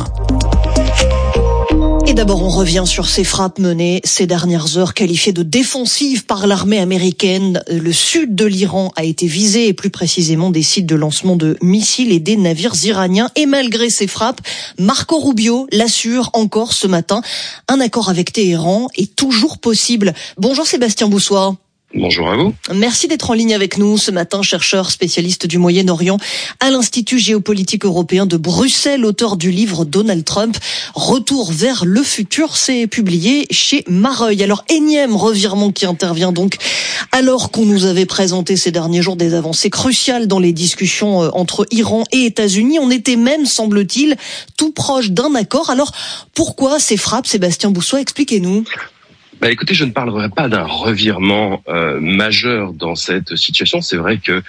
S20: Et d'abord, on revient sur ces frappes menées ces dernières heures, qualifiées de défensives par l'armée américaine. Le sud de l'Iran a été visé, et plus précisément des sites de lancement de missiles et des navires iraniens. Et malgré ces frappes, Marco Rubio l'assure encore ce matin, un accord avec Téhéran est toujours possible. Bonjour Sébastien Boussois.
S11: Bonjour à vous.
S20: Merci d'être en ligne avec nous ce matin, chercheur spécialiste du Moyen-Orient à l'Institut géopolitique européen de Bruxelles, auteur du livre Donald Trump, Retour vers le futur, c'est publié chez Mareuil. Alors, énième revirement qui intervient donc alors qu'on nous avait présenté ces derniers jours des avancées cruciales dans les discussions entre Iran et États-Unis. On était même, semble-t-il, tout proche d'un accord. Alors, pourquoi ces frappes, Sébastien Boussois? Expliquez-nous.
S11: Bah écoutez, je ne parlerai pas d'un revirement euh, majeur dans cette situation. C'est vrai que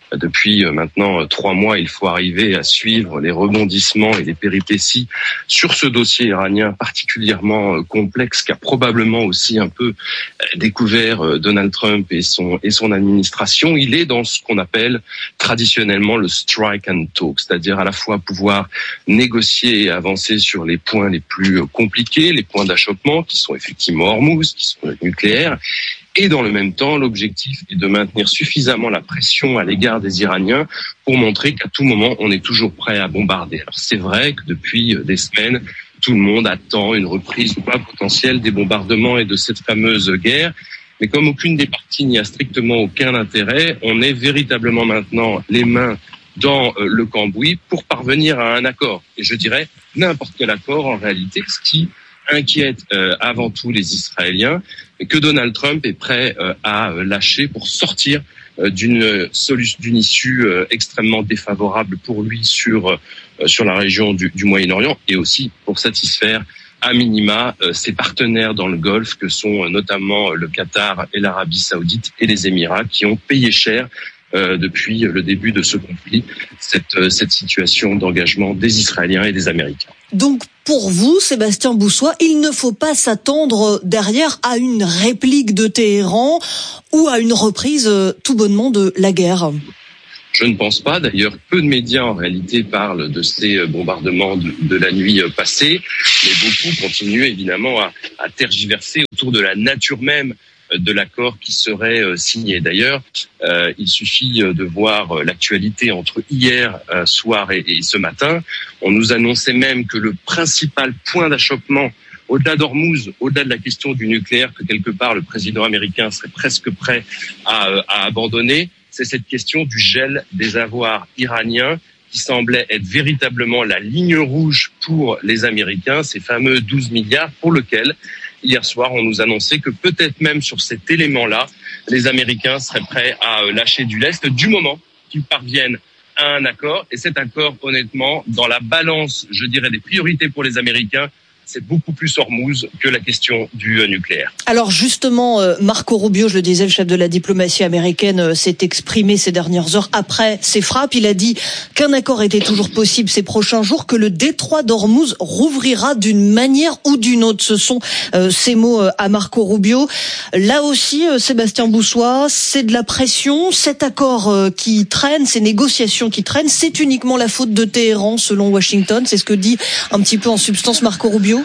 S11: Depuis maintenant trois mois, il faut arriver à suivre les rebondissements et les péripéties sur ce dossier iranien particulièrement complexe qu'a probablement aussi un peu découvert Donald Trump et son et son administration. Il est dans ce qu'on appelle traditionnellement le strike and talk, c'est-à-dire à la fois pouvoir négocier et avancer sur les points les plus compliqués, les points d'achoppement qui sont effectivement Hormuz, qui sont nucléaires. Et dans le même temps, l'objectif est de maintenir suffisamment la pression à l'égard des Iraniens pour montrer qu'à tout moment, on est toujours prêt à bombarder. Alors c'est vrai que depuis des semaines, tout le monde attend une reprise ou pas potentielle des bombardements et de cette fameuse guerre. Mais comme aucune des parties n'y a strictement aucun intérêt, on est véritablement maintenant les mains dans le cambouis pour parvenir à un accord. Et je dirais n'importe quel accord en réalité, ce qui inquiète euh, avant tout les Israéliens, que Donald Trump est prêt euh, à lâcher pour sortir euh, d'une solution, d'une issue euh, extrêmement défavorable pour lui sur euh, sur la région du, du Moyen-Orient et aussi pour satisfaire à minima euh, ses partenaires dans le Golfe que sont euh, notamment le Qatar et l'Arabie Saoudite et les Émirats qui ont payé cher Euh, depuis le début de ce conflit, cette, euh, cette situation d'engagement des Israéliens et des Américains.
S20: Donc, pour vous, Sébastien Boussois, il ne faut pas s'attendre derrière à une réplique de Téhéran ou à une reprise tout bonnement de la guerre.
S11: Je ne pense pas. D'ailleurs, peu de médias en réalité parlent de ces bombardements de, de la nuit passée, mais beaucoup continuent évidemment à, à tergiverser autour de la nature même de l'accord qui serait signé. D'ailleurs, euh, il suffit de voir l'actualité entre hier euh, soir et, et ce matin. On nous annonçait même que le principal point d'achoppement, au-delà d'Hormuz, au-delà de la question du nucléaire, que quelque part le président américain serait presque prêt à, à abandonner, c'est cette question du gel des avoirs iraniens qui semblait être véritablement la ligne rouge pour les Américains, ces fameux douze milliards pour lesquels hier soir, on nous annonçait que peut-être même sur cet élément-là, les Américains seraient prêts à lâcher du lest du moment qu'ils parviennent à un accord. Et cet accord, honnêtement, dans la balance, je dirais, des priorités pour les Américains, c'est beaucoup plus Hormuz que la question du nucléaire.
S20: Alors justement, Marco Rubio, je le disais, le chef de la diplomatie américaine, s'est exprimé ces dernières heures après ces frappes. Il a dit qu'un accord était toujours possible ces prochains jours, que le détroit d'Hormuz rouvrira d'une manière ou d'une autre. Ce sont euh, ces mots à Marco Rubio. Là aussi, euh, Sébastien Boussois, c'est de la pression. Cet accord euh, qui traîne, ces négociations qui traînent, c'est uniquement la faute de Téhéran, selon Washington. C'est ce que dit un petit peu en substance Marco Rubio.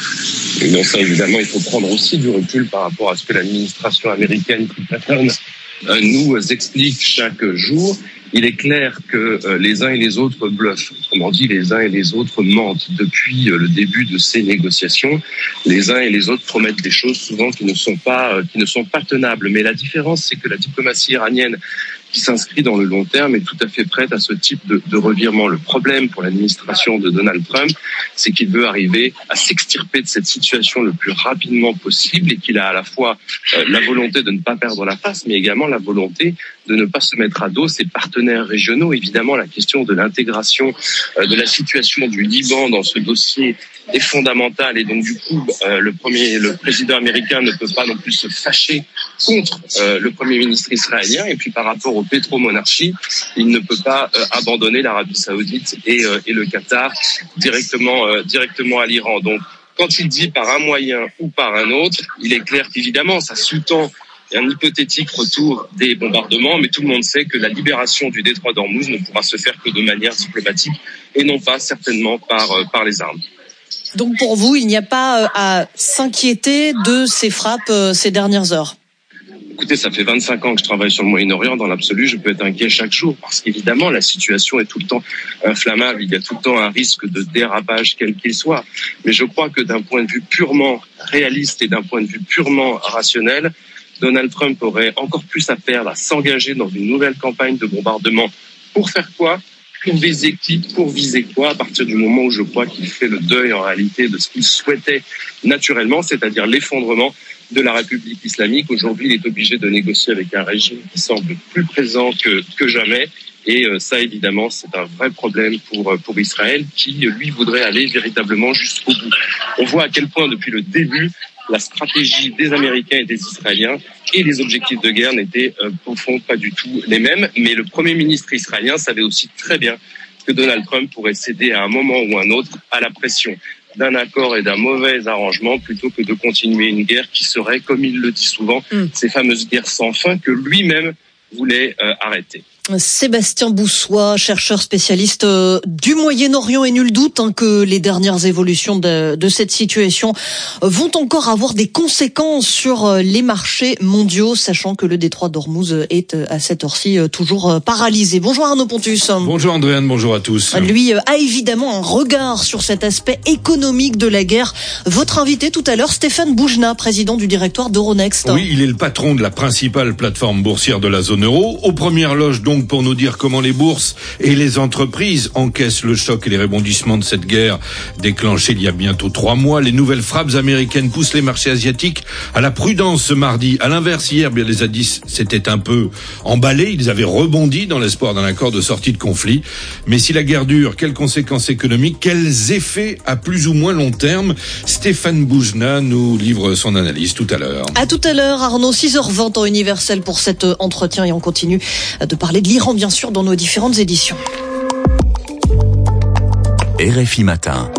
S11: Non, ça évidemment, il faut prendre aussi du recul par rapport à ce que l'administration américaine qui patronne euh, nous explique chaque jour. Il est clair que euh, les uns et les autres bluffent. Autrement dit, les uns et les autres mentent. Depuis euh, le début de ces négociations, les uns et les autres promettent des choses souvent qui ne sont pas euh, qui ne sont pas tenables. Mais la différence, c'est que la diplomatie iranienne, qui s'inscrit dans le long terme, est tout à fait prête à ce type de, de revirement. Le problème pour l'administration de Donald Trump, c'est qu'il veut arriver à s'extirper de cette situation le plus rapidement possible et qu'il a à la fois euh, la volonté de ne pas perdre la face, mais également la volonté de ne pas se mettre à dos ses partenaires régionaux. Évidemment, la question de l'intégration euh, de la situation du Liban dans ce dossier est fondamentale et donc du coup, euh, le premier, le président américain ne peut pas non plus se fâcher contre euh, le premier ministre israélien. Et puis par rapport aux pétromonarchies, il ne peut pas euh, abandonner l'Arabie Saoudite et, euh, et le Qatar directement, euh, directement à l'Iran. Donc, quand il dit par un moyen ou par un autre, il est clair qu'évidemment, ça sous-tend un hypothétique retour des bombardements, mais tout le monde sait que la libération du détroit d'Hormuz ne pourra se faire que de manière diplomatique et non pas certainement par, euh, par les armes.
S20: Donc pour vous, il n'y a pas à s'inquiéter de ces frappes ces dernières heures?
S11: Écoutez, ça fait vingt-cinq ans que je travaille sur le Moyen-Orient. Dans l'absolu, je peux être inquiet chaque jour parce qu'évidemment, la situation est tout le temps inflammable. Il y a tout le temps un risque de dérapage, quel qu'il soit. Mais je crois que d'un point de vue purement réaliste et d'un point de vue purement rationnel, Donald Trump aurait encore plus à perdre à s'engager dans une nouvelle campagne de bombardement. Pour faire quoi? Pour viser qui? Pour viser quoi? À partir du moment où je crois qu'il fait le deuil en réalité de ce qu'il souhaitait naturellement, c'est-à-dire l'effondrement de la République islamique. Aujourd'hui, il est obligé de négocier avec un régime qui semble plus présent que, que jamais. Et ça, évidemment, c'est un vrai problème pour, pour Israël qui, lui, voudrait aller véritablement jusqu'au bout. On voit à quel point, depuis le début, la stratégie des Américains et des Israéliens et les objectifs de guerre n'étaient euh, au fond pas du tout les mêmes. Mais le Premier ministre israélien savait aussi très bien que Donald Trump pourrait céder à un moment ou un autre à la pression d'un accord et d'un mauvais arrangement plutôt que de continuer une guerre qui serait, comme il le dit souvent, mm. ces fameuses guerres sans fin que lui-même voulait euh, arrêter.
S20: Sébastien Boussois, chercheur spécialiste du Moyen-Orient, et nul doute hein, que les dernières évolutions de, de cette situation vont encore avoir des conséquences sur les marchés mondiaux, sachant que le détroit d'Ormuz est à cette heure-ci toujours paralysé. Bonjour Arnaud Pontus.
S9: Bonjour Andréane, bonjour à tous.
S20: Lui a évidemment un regard sur cet aspect économique de la guerre. Votre invité tout à l'heure, Stéphane Boujna, président du directoire d'Euronext.
S9: Oui, il est le patron de la principale plateforme boursière de la zone euro. Aux premières loges donc pour nous dire comment les bourses et les entreprises encaissent le choc et les rebondissements de cette guerre déclenchée il y a bientôt trois mois. Les nouvelles frappes américaines poussent les marchés asiatiques à la prudence ce mardi. À l'inverse, hier, bien les indices s'étaient un peu emballés. Ils avaient rebondi dans l'espoir d'un accord de sortie de conflit. Mais si la guerre dure, quelles conséquences économiques, quels effets à plus ou moins long terme? Stéphane Boujna nous livre son analyse tout à l'heure.
S20: À tout à l'heure, Arnaud, six heures vingt temps universel pour cet entretien, et on continue de parler de l'Iran, bien sûr, dans nos différentes éditions.
S3: R F I Matin.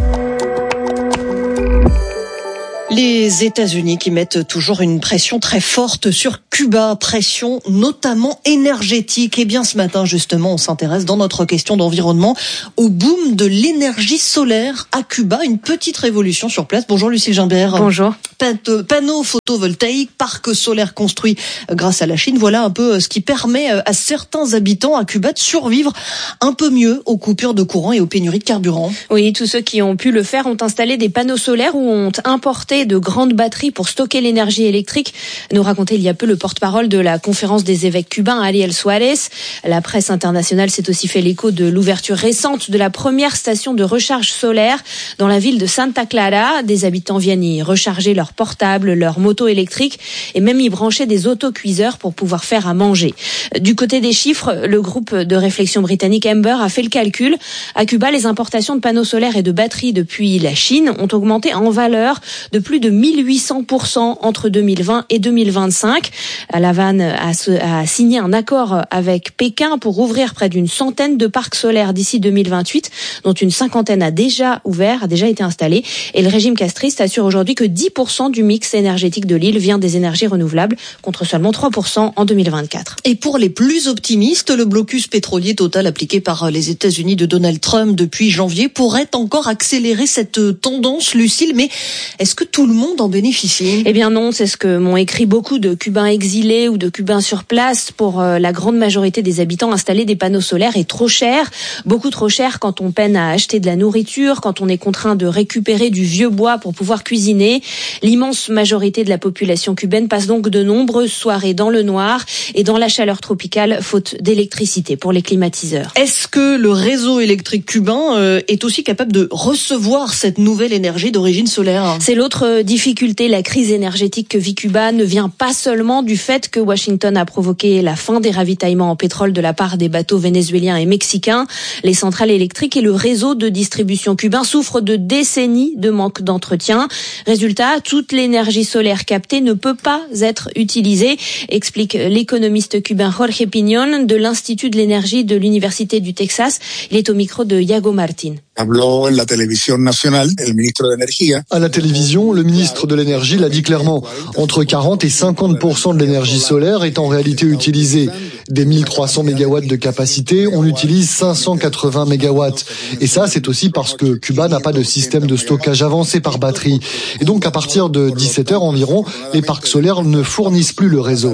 S20: Les États-Unis qui mettent toujours une pression très forte sur Cuba, pression notamment énergétique. Et bien ce matin, justement, on s'intéresse dans notre question d'environnement au boom de l'énergie solaire à Cuba. Une petite révolution sur place. Bonjour Lucille Gimbert.
S12: Bonjour.
S20: Panneaux photovoltaïques, parc solaire construit grâce à la Chine. Voilà un peu ce qui permet à certains habitants à Cuba de survivre un peu mieux aux coupures de courant et aux pénuries de carburant.
S12: Oui, tous ceux qui ont pu le faire ont installé des panneaux solaires ou ont importé de grandes batteries pour stocker l'énergie électrique, nous racontait il y a peu le porte-parole de la conférence des évêques cubains, Ariel Suarez. La presse internationale s'est aussi fait l'écho de l'ouverture récente de la première station de recharge solaire dans la ville de Santa Clara. Des habitants viennent y recharger leurs portables, leurs motos électriques et même y brancher des autocuiseurs pour pouvoir faire à manger. Du côté des chiffres, le groupe de réflexion britannique Amber a fait le calcul. À Cuba, les importations de panneaux solaires et de batteries depuis la Chine ont augmenté en valeur de plus de mille huit cents pour cent entre deux mille vingt et deux mille vingt-cinq. La Havane a, a signé un accord avec Pékin pour ouvrir près d'une centaine de parcs solaires d'ici deux mille vingt-huit, dont une cinquantaine a déjà ouvert, a déjà été installée. Et le régime castriste assure aujourd'hui que dix pour cent du mix énergétique de l'île vient des énergies renouvelables, contre seulement trois pour cent en deux mille vingt-quatre.
S20: Et pour les plus optimistes, le blocus pétrolier total appliqué par les États-Unis de Donald Trump depuis janvier pourrait encore accélérer cette tendance, Lucille. Mais est-ce que tout le monde en bénéficie?
S12: Eh bien non, c'est ce que m'ont écrit beaucoup de Cubains exilés ou de Cubains sur place. Pour la grande majorité des habitants, installer des panneaux solaires est trop cher, beaucoup trop cher quand on peine à acheter de la nourriture, quand on est contraint de récupérer du vieux bois pour pouvoir cuisiner. L'immense majorité de la population cubaine passe donc de nombreuses soirées dans le noir et dans la chaleur tropicale, faute d'électricité pour les climatiseurs.
S20: Est-ce que le réseau électrique cubain euh, est aussi capable de recevoir cette nouvelle énergie d'origine solaire?
S12: C'est l'autre difficulté. La crise énergétique que vit Cuba ne vient pas seulement du fait que Washington a provoqué la fin des ravitaillements en pétrole de la part des bateaux vénézuéliens et mexicains. Les centrales électriques et le réseau de distribution cubain souffrent de décennies de manque d'entretien. Résultat, toute l'énergie solaire captée ne peut pas être utilisée, explique l'économiste cubain Jorge Piñón de l'Institut de l'énergie de l'Université du Texas. Il est au micro de Iago Martin.
S13: À la télévision nationale, le ministre de l'énergie.
S14: À la télévision, le ministre de l'énergie l'a dit clairement. Entre quarante et cinquante pour cent de l'énergie solaire est en réalité utilisée. Des mille trois cents mégawatts de capacité, on utilise cinq cent quatre-vingts mégawatts. Et ça, c'est aussi parce que Cuba n'a pas de système de stockage avancé par batterie. Et donc, à partir de dix-sept heures environ, les parcs solaires ne fournissent plus le réseau.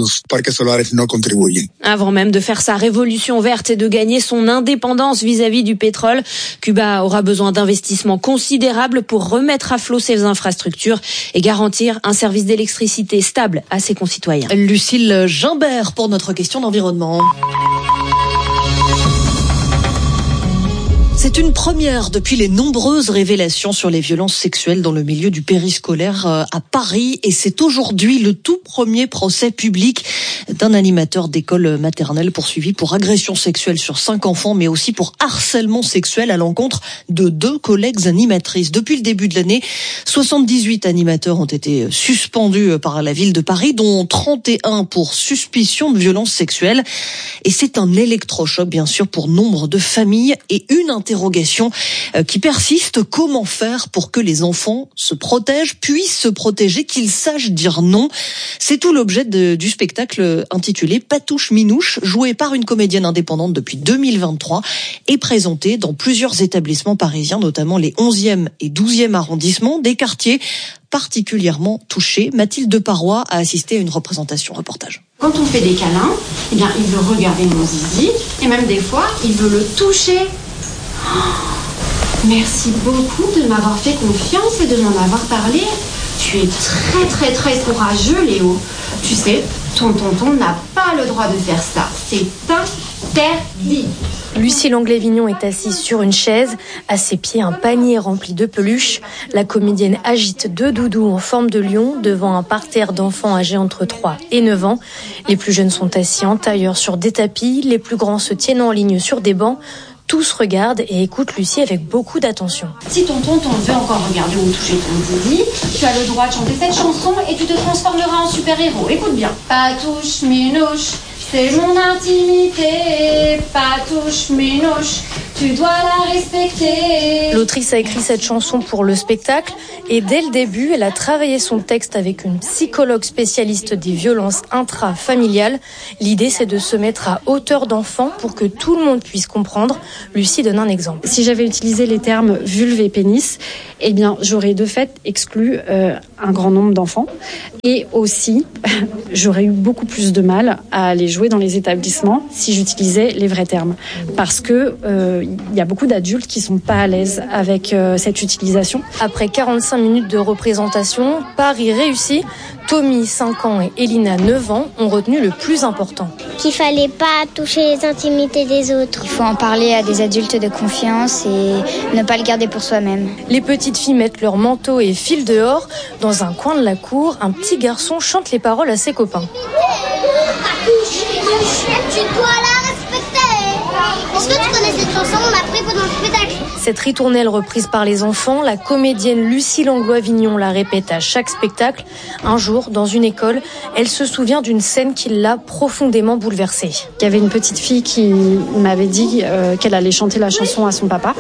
S12: Avant même de faire sa révolution verte et de gagner son indépendance vis-à-vis du pétrole, Cuba aura besoin d'investissements considérables pour remettre à flot ses infrastructures et garantir un service d'électricité stable à ses concitoyens.
S20: Lucille Gimbert pour notre question d'environnement. C'est une première depuis les nombreuses révélations sur les violences sexuelles dans le milieu du périscolaire à Paris. Et c'est aujourd'hui le tout premier procès public d'un animateur d'école maternelle poursuivi pour agression sexuelle sur cinq enfants, mais aussi pour harcèlement sexuel à l'encontre de deux collègues animatrices. Depuis le début de l'année, soixante-dix-huit animateurs ont été suspendus par la ville de Paris, dont trente et un pour suspicion de violences sexuelles. Et c'est un électrochoc, bien sûr, pour nombre de familles et une interrogation qui persiste. Comment faire pour que les enfants se protègent, puissent se protéger, qu'ils sachent dire non? C'est tout l'objet de, du spectacle intitulé Patouche Minouche, joué par une comédienne indépendante depuis deux mille vingt-trois et présenté dans plusieurs établissements parisiens, notamment les onzième et douzième arrondissements, des quartiers particulièrement touchés. Mathilde Parois a assisté à une représentation. Reportage.
S2: Quand on fait des câlins, eh bien, il veut regarder mon zizi et même des fois, il veut le toucher. Oh, merci beaucoup de m'avoir fait confiance et de m'en avoir parlé. Tu es très très très courageux, Léo. Tu sais, ton tonton n'a pas le droit de faire ça. C'est interdit.
S15: Lucie Langlais-Vignon est assise sur une chaise. À ses pieds, un panier rempli de peluches. La comédienne agite deux doudous en forme de lion devant un parterre d'enfants âgés entre trois et neuf ans. Les plus jeunes sont assis en tailleur sur des tapis. Les plus grands se tiennent en ligne sur des bancs. Tous regardent et écoutent Lucie avec beaucoup d'attention.
S2: Si ton tonton veut encore regarder ou toucher ton zizi, tu as le droit de chanter cette chanson et tu te transformeras en super-héros. Écoute bien. Patouche Minouche, c'est mon intimité. Patouche Minouche, tu dois la respecter.
S15: L'autrice a écrit cette chanson pour le spectacle et dès le début, elle a travaillé son texte avec une psychologue spécialiste des violences intrafamiliales. L'idée, c'est de se mettre à hauteur d'enfant pour que tout le monde puisse comprendre. Lucie donne un exemple.
S16: Si j'avais utilisé les termes vulve et pénis, eh bien, j'aurais de fait exclu euh, un grand nombre d'enfants. Et aussi, j'aurais eu beaucoup plus de mal à aller jouer dans les établissements si j'utilisais les vrais termes. Parce que euh, il y a beaucoup d'adultes qui sont pas à l'aise avec euh, cette utilisation.
S15: Après quarante-cinq minutes de représentation, Paris réussit. Tommy, cinq ans, et Elina, neuf ans, ont retenu le plus important.
S17: Qu'il fallait pas toucher les intimités des autres.
S18: Il faut en parler à des adultes de confiance et ne pas le garder pour soi-même.
S15: Les petites filles mettent leur manteau et filent dehors. Dans un coin de la cour, un petit garçon chante les paroles à ses copains.
S17: Tu dois la respecter. Est-ce que tu connais cette chanson? On l'a pris pendant le spectacle.
S15: Cette ritournelle reprise par les enfants, la comédienne Lucie Langlois-Vignon la répète à chaque spectacle. Un jour, dans une école, elle se souvient d'une scène qui l'a profondément bouleversée.
S16: Il y avait une petite fille qui m'avait dit euh, qu'elle allait chanter la chanson à son papa.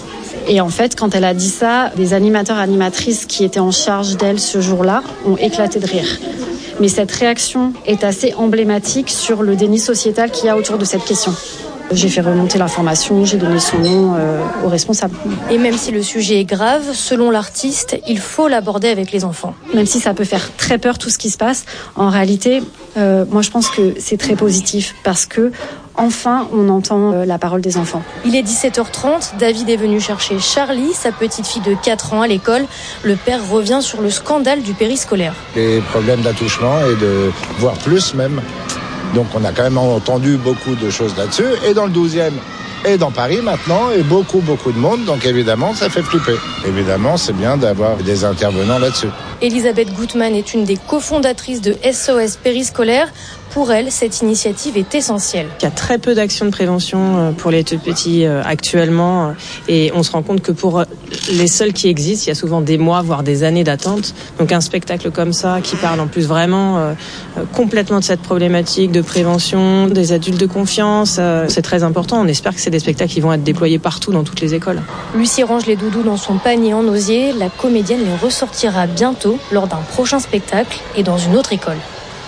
S16: Et en fait, quand elle a dit ça, les animateurs et animatrices qui étaient en charge d'elle ce jour-là ont éclaté de rire. Mais cette réaction est assez emblématique sur le déni sociétal qu'il y a autour de cette question. J'ai fait remonter l'information, j'ai donné son nom euh, aux responsables.
S15: Et même si le sujet est grave, selon l'artiste, il faut l'aborder avec les enfants.
S16: Même si ça peut faire très peur tout ce qui se passe, en réalité, euh, moi je pense que c'est très positif parce que enfin on entend euh, la parole des enfants.
S15: Il est dix-sept heures trente, David est venu chercher Charlie, sa petite fille de quatre ans à l'école. Le père revient sur le scandale du périscolaire.
S26: Les problèmes d'attouchement et de voire plus même. Donc on a quand même entendu beaucoup de choses là-dessus. Et dans le douzième et dans Paris maintenant, et beaucoup, beaucoup de monde. Donc évidemment, ça fait flipper. Évidemment, c'est bien d'avoir des intervenants là-dessus.
S15: Elisabeth Gutmann est une des cofondatrices de S O S Périscolaire. Pour elle, cette initiative est essentielle.
S27: Il y a très peu d'actions de prévention pour les tout petits actuellement et on se rend compte que pour les seuls qui existent, il y a souvent des mois, voire des années d'attente. Donc un spectacle comme ça qui parle en plus vraiment euh, complètement de cette problématique de prévention, des adultes de confiance, euh, c'est très important. On espère que c'est des spectacles qui vont être déployés partout dans toutes les écoles.
S15: Lucie range les doudous dans son panier en osier. La comédienne les ressortira bientôt lors d'un prochain spectacle et dans une autre école.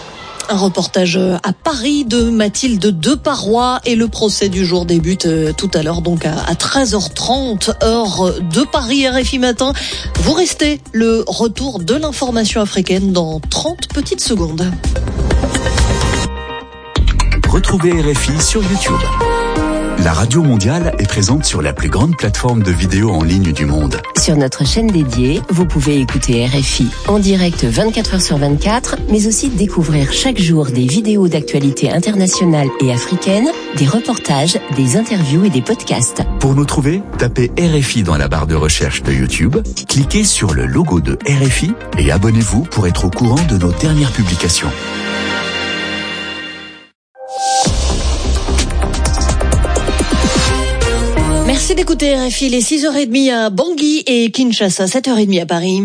S20: Un reportage à Paris de Mathilde Deparois et le procès du jour débute tout à l'heure, donc à treize heures trente, heure de Paris, R F I Matin. Vous restez, le retour de l'information africaine dans trente petites secondes.
S3: Retrouvez R F I sur YouTube. La Radio Mondiale est présente sur la plus grande plateforme de vidéo en ligne du monde.
S1: Sur notre chaîne dédiée, vous pouvez écouter R F I en direct vingt-quatre heures sur vingt-quatre, mais aussi découvrir chaque jour des vidéos d'actualité internationale et africaine, des reportages, des interviews et des podcasts.
S3: Pour nous trouver, tapez R F I dans la barre de recherche de YouTube, cliquez sur le logo de R F I et abonnez-vous pour être au courant de nos dernières publications.
S20: Merci d'écouter R F I, les six heures trente à Bangui et Kinshasa, sept heures trente à Paris.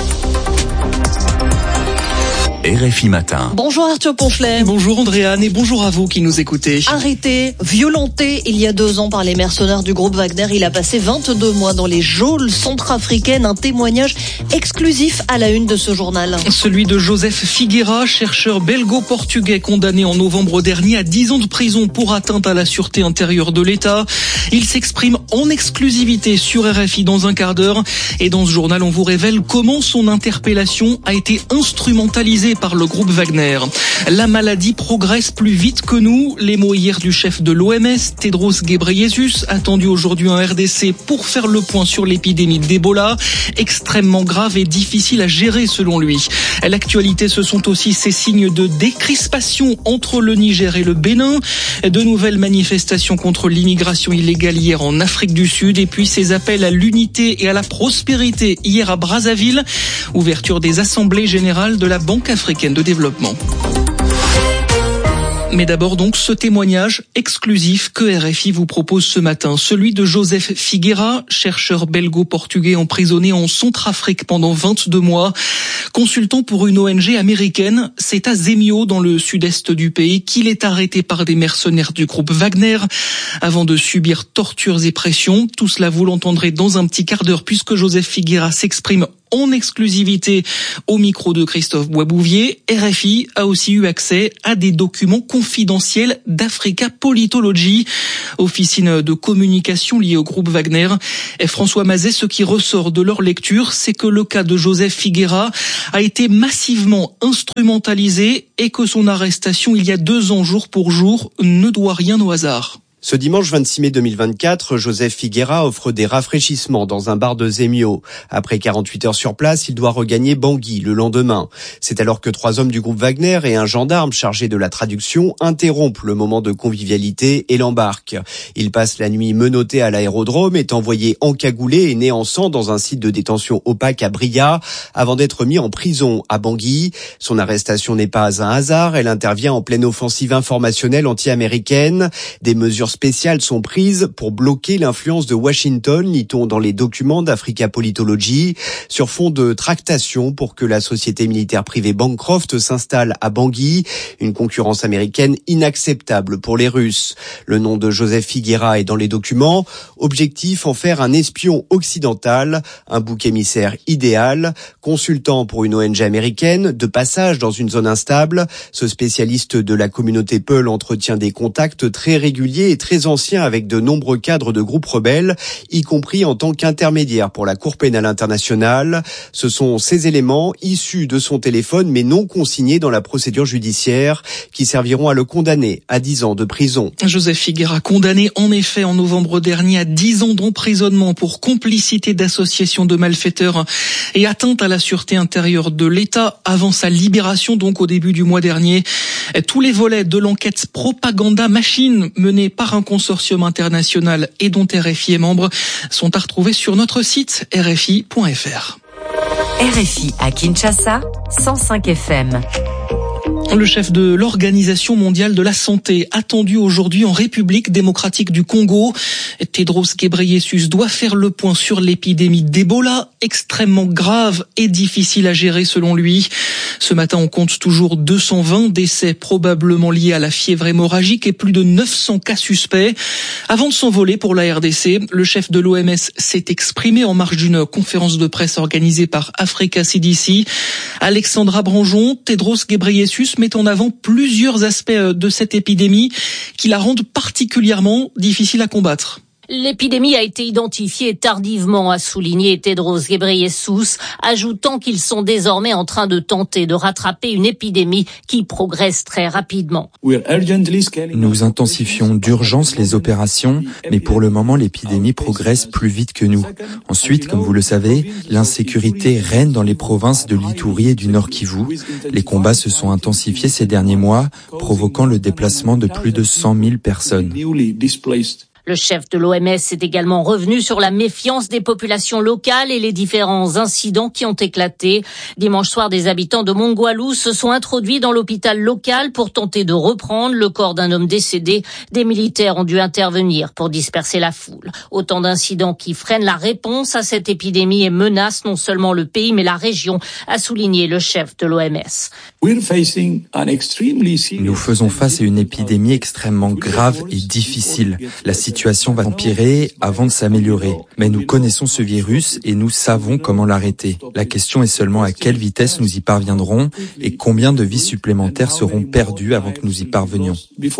S3: R F I Matin.
S20: Bonjour Arthur Ponchelet.
S5: Bonjour Andréane et bonjour à vous qui nous écoutez.
S20: Arrêté, violenté il y a deux ans par les mercenaires du groupe Wagner, il a passé vingt-deux mois dans les geôles centrafricaines. Un témoignage exclusif à la une de ce journal.
S5: Celui de Joseph Figueira, chercheur belgo-portugais condamné en novembre dernier à dix ans de prison pour atteinte à la sûreté intérieure de l'État. Il s'exprime en exclusivité sur R F I dans un quart d'heure. Et dans ce journal, on vous révèle comment son interpellation a été instrumentalisée par le groupe Wagner. La maladie progresse plus vite que nous. Les mots hier du chef de l'O M S, Tedros Ghebreyesus, attendu aujourd'hui en R D C pour faire le point sur l'épidémie d'Ebola, extrêmement grave et difficile à gérer selon lui. L'actualité, ce sont aussi ces signes de décrispation entre le Niger et le Bénin, de nouvelles manifestations contre l'immigration illégale hier en Afrique du Sud, et puis ces appels à l'unité et à la prospérité hier à Brazzaville, ouverture des assemblées générales de la Banque africaine de développement. Mais d'abord donc ce témoignage exclusif que R F I vous propose ce matin, celui de Joseph Figueira, chercheur belgo-portugais emprisonné en Centrafrique pendant vingt-deux mois. Consultant pour une O N G américaine, c'est à Zemio dans le sud-est du pays qu'il est arrêté par des mercenaires du groupe Wagner avant de subir tortures et pressions. Tout cela vous l'entendrez dans un petit quart d'heure puisque Joseph Figueira s'exprime en exclusivité au micro de Christophe Boisbouvier. R F I a aussi eu accès à des documents confidentiels d'Africa Politology, officine de communication liée au groupe Wagner. Et François Mazet, ce qui ressort de leur lecture, c'est que le cas de Joseph Figueira a été massivement instrumentalisé et que son arrestation il y a deux ans jour pour jour ne doit rien au hasard.
S6: Ce dimanche vingt-six mai deux mille vingt-quatre, Joseph Figueira offre des rafraîchissements dans un bar de Zemio. Après quarante-huit heures sur place, il doit regagner Bangui le lendemain. C'est alors que trois hommes du groupe Wagner et un gendarme chargé de la traduction interrompent le moment de convivialité et l'embarquent. Il passe la nuit menotté à l'aérodrome, est envoyé encagoulé et né en sang dans un site de détention opaque à Bria, avant d'être mis en prison à Bangui. Son arrestation n'est pas un hasard, elle intervient en pleine offensive informationnelle anti-américaine. Des mesures spéciales sont prises pour bloquer l'influence de Washington, lit-on dans les documents d'Africa Politology, sur fond de tractation pour que la société militaire privée Bancroft s'installe à Bangui, une concurrence américaine inacceptable pour les Russes. Le nom de Joseph Figueira est dans les documents. Objectif, en faire un espion occidental, un bouc émissaire idéal, consultant pour une O N G américaine, de passage dans une zone instable. Ce spécialiste de la communauté Peul entretient des contacts très réguliers et très ancien avec de nombreux cadres de groupes rebelles, y compris en tant qu'intermédiaire pour la Cour pénale internationale. Ce sont ces éléments issus de son téléphone mais non consignés dans la procédure judiciaire qui serviront à le condamner à dix ans de prison.
S5: Joseph Figueira, condamné en effet en novembre dernier à dix ans d'emprisonnement pour complicité d'association de malfaiteurs et atteinte à la sûreté intérieure de l'État avant sa libération donc au début du mois dernier. Tous les volets de l'enquête Propaganda Machine menée par un consortium international et dont R F I est membre sont à retrouver sur notre site r f i point f r.
S1: R F I à Kinshasa, cent cinq F M.
S5: Le chef de l'Organisation mondiale de la santé, attendu aujourd'hui en République démocratique du Congo, Tedros Ghebreyesus, doit faire le point sur l'épidémie d'Ebola, extrêmement grave et difficile à gérer selon lui. Ce matin, on compte toujours deux cent vingt décès probablement liés à la fièvre hémorragique et plus de neuf cents cas suspects. Avant de s'envoler pour la R D C, le chef de l'O M S s'est exprimé en marge d'une conférence de presse organisée par Africa C D C. Alexandra Branjon, Tedros Ghebreyesus met en avant plusieurs aspects de cette épidémie qui la rendent particulièrement difficile à combattre.
S7: L'épidémie a été identifiée tardivement, a souligné Tedros Ghebreyesus, ajoutant qu'ils sont désormais en train de tenter de rattraper une épidémie qui progresse très rapidement.
S8: Nous intensifions d'urgence les opérations, mais pour le moment l'épidémie progresse plus vite que nous. Ensuite, comme vous le savez, l'insécurité règne dans les provinces de l'Ituri et du Nord Kivu. Les combats se sont intensifiés ces derniers mois, provoquant le déplacement de plus de cent mille personnes.
S7: Le chef de l'O M S est également revenu sur la méfiance des populations locales et les différents incidents qui ont éclaté. Dimanche soir, des habitants de Mongwalu se sont introduits dans l'hôpital local pour tenter de reprendre le corps d'un homme décédé. Des militaires ont dû intervenir pour disperser la foule. Autant d'incidents qui freinent la réponse à cette épidémie et menacent non seulement le pays mais la région, a souligné le chef de l'O M S.
S8: Nous faisons face à une épidémie extrêmement grave et difficile. La La situation va empirer avant de s'améliorer. Mais nous connaissons ce virus et nous savons comment l'arrêter. La question est seulement à quelle vitesse nous y parviendrons et combien de vies supplémentaires seront perdues avant que nous y parvenions.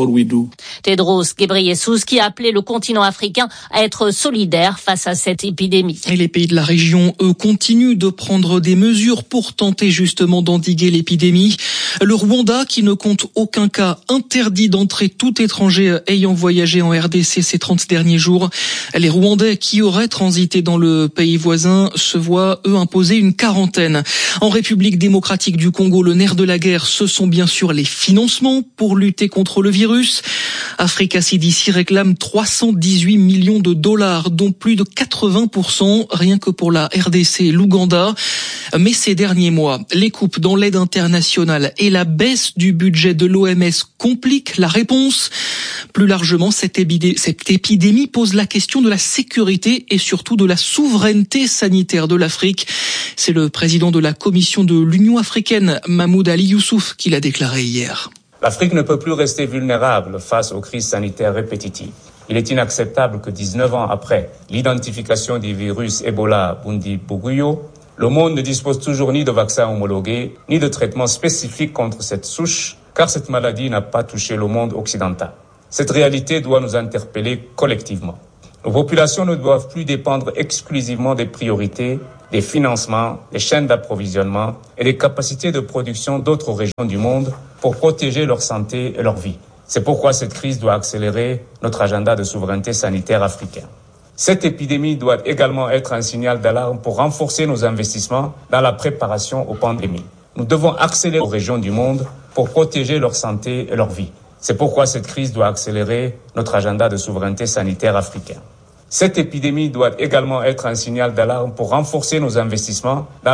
S7: Tedros Ghebreyesus qui a appelé le continent africain à être solidaire face à cette épidémie.
S5: Et les pays de la région, eux, continuent de prendre des mesures pour tenter justement d'endiguer l'épidémie. Le Rwanda, qui ne compte aucun cas, interdit d'entrer tout étranger ayant voyagé en R D C ces trente derniers jours. Les Rwandais qui auraient transité dans le pays voisin se voient, eux, imposer une quarantaine. En République démocratique du Congo, le nerf de la guerre, ce sont bien sûr les financements pour lutter contre le virus. Africa C D C réclame trois cent dix-huit millions de dollars, dont plus de quatre-vingts pour cent rien que pour la R D C et l'Ouganda. Mais ces derniers mois, les coupes dans l'aide internationale et la baisse du budget de l'O M S compliquent la réponse. Plus largement, cette épidémie, cette épidémie pose la question de la sécurité et surtout de la souveraineté sanitaire de l'Afrique. C'est le président de la Commission de l'Union africaine, Mahmoud Ali Youssouf, qui l'a déclaré hier.
S19: L'Afrique ne peut plus rester vulnérable face aux crises sanitaires répétitives. Il est inacceptable que dix-neuf ans après l'identification du virus Ebola Bundibugyo, le monde ne dispose toujours ni de vaccins homologués, ni de traitements spécifiques contre cette souche, car cette maladie n'a pas touché le monde occidental. Cette réalité doit nous interpeller collectivement. Nos populations ne doivent plus dépendre exclusivement des priorités, des financements, des chaînes d'approvisionnement et des capacités de production d'autres régions du monde pour protéger leur santé et leur vie. C'est pourquoi cette crise doit accélérer notre agenda de souveraineté sanitaire africain. Cette épidémie doit également être un signal d'alarme pour renforcer nos investissements dans la préparation aux pandémies. Nous devons accélérer aux régions du monde pour protéger leur santé et leur vie. C'est pourquoi cette crise doit accélérer notre agenda de souveraineté sanitaire africain. Cette épidémie doit également être un signal d'alarme pour renforcer nos investissements dans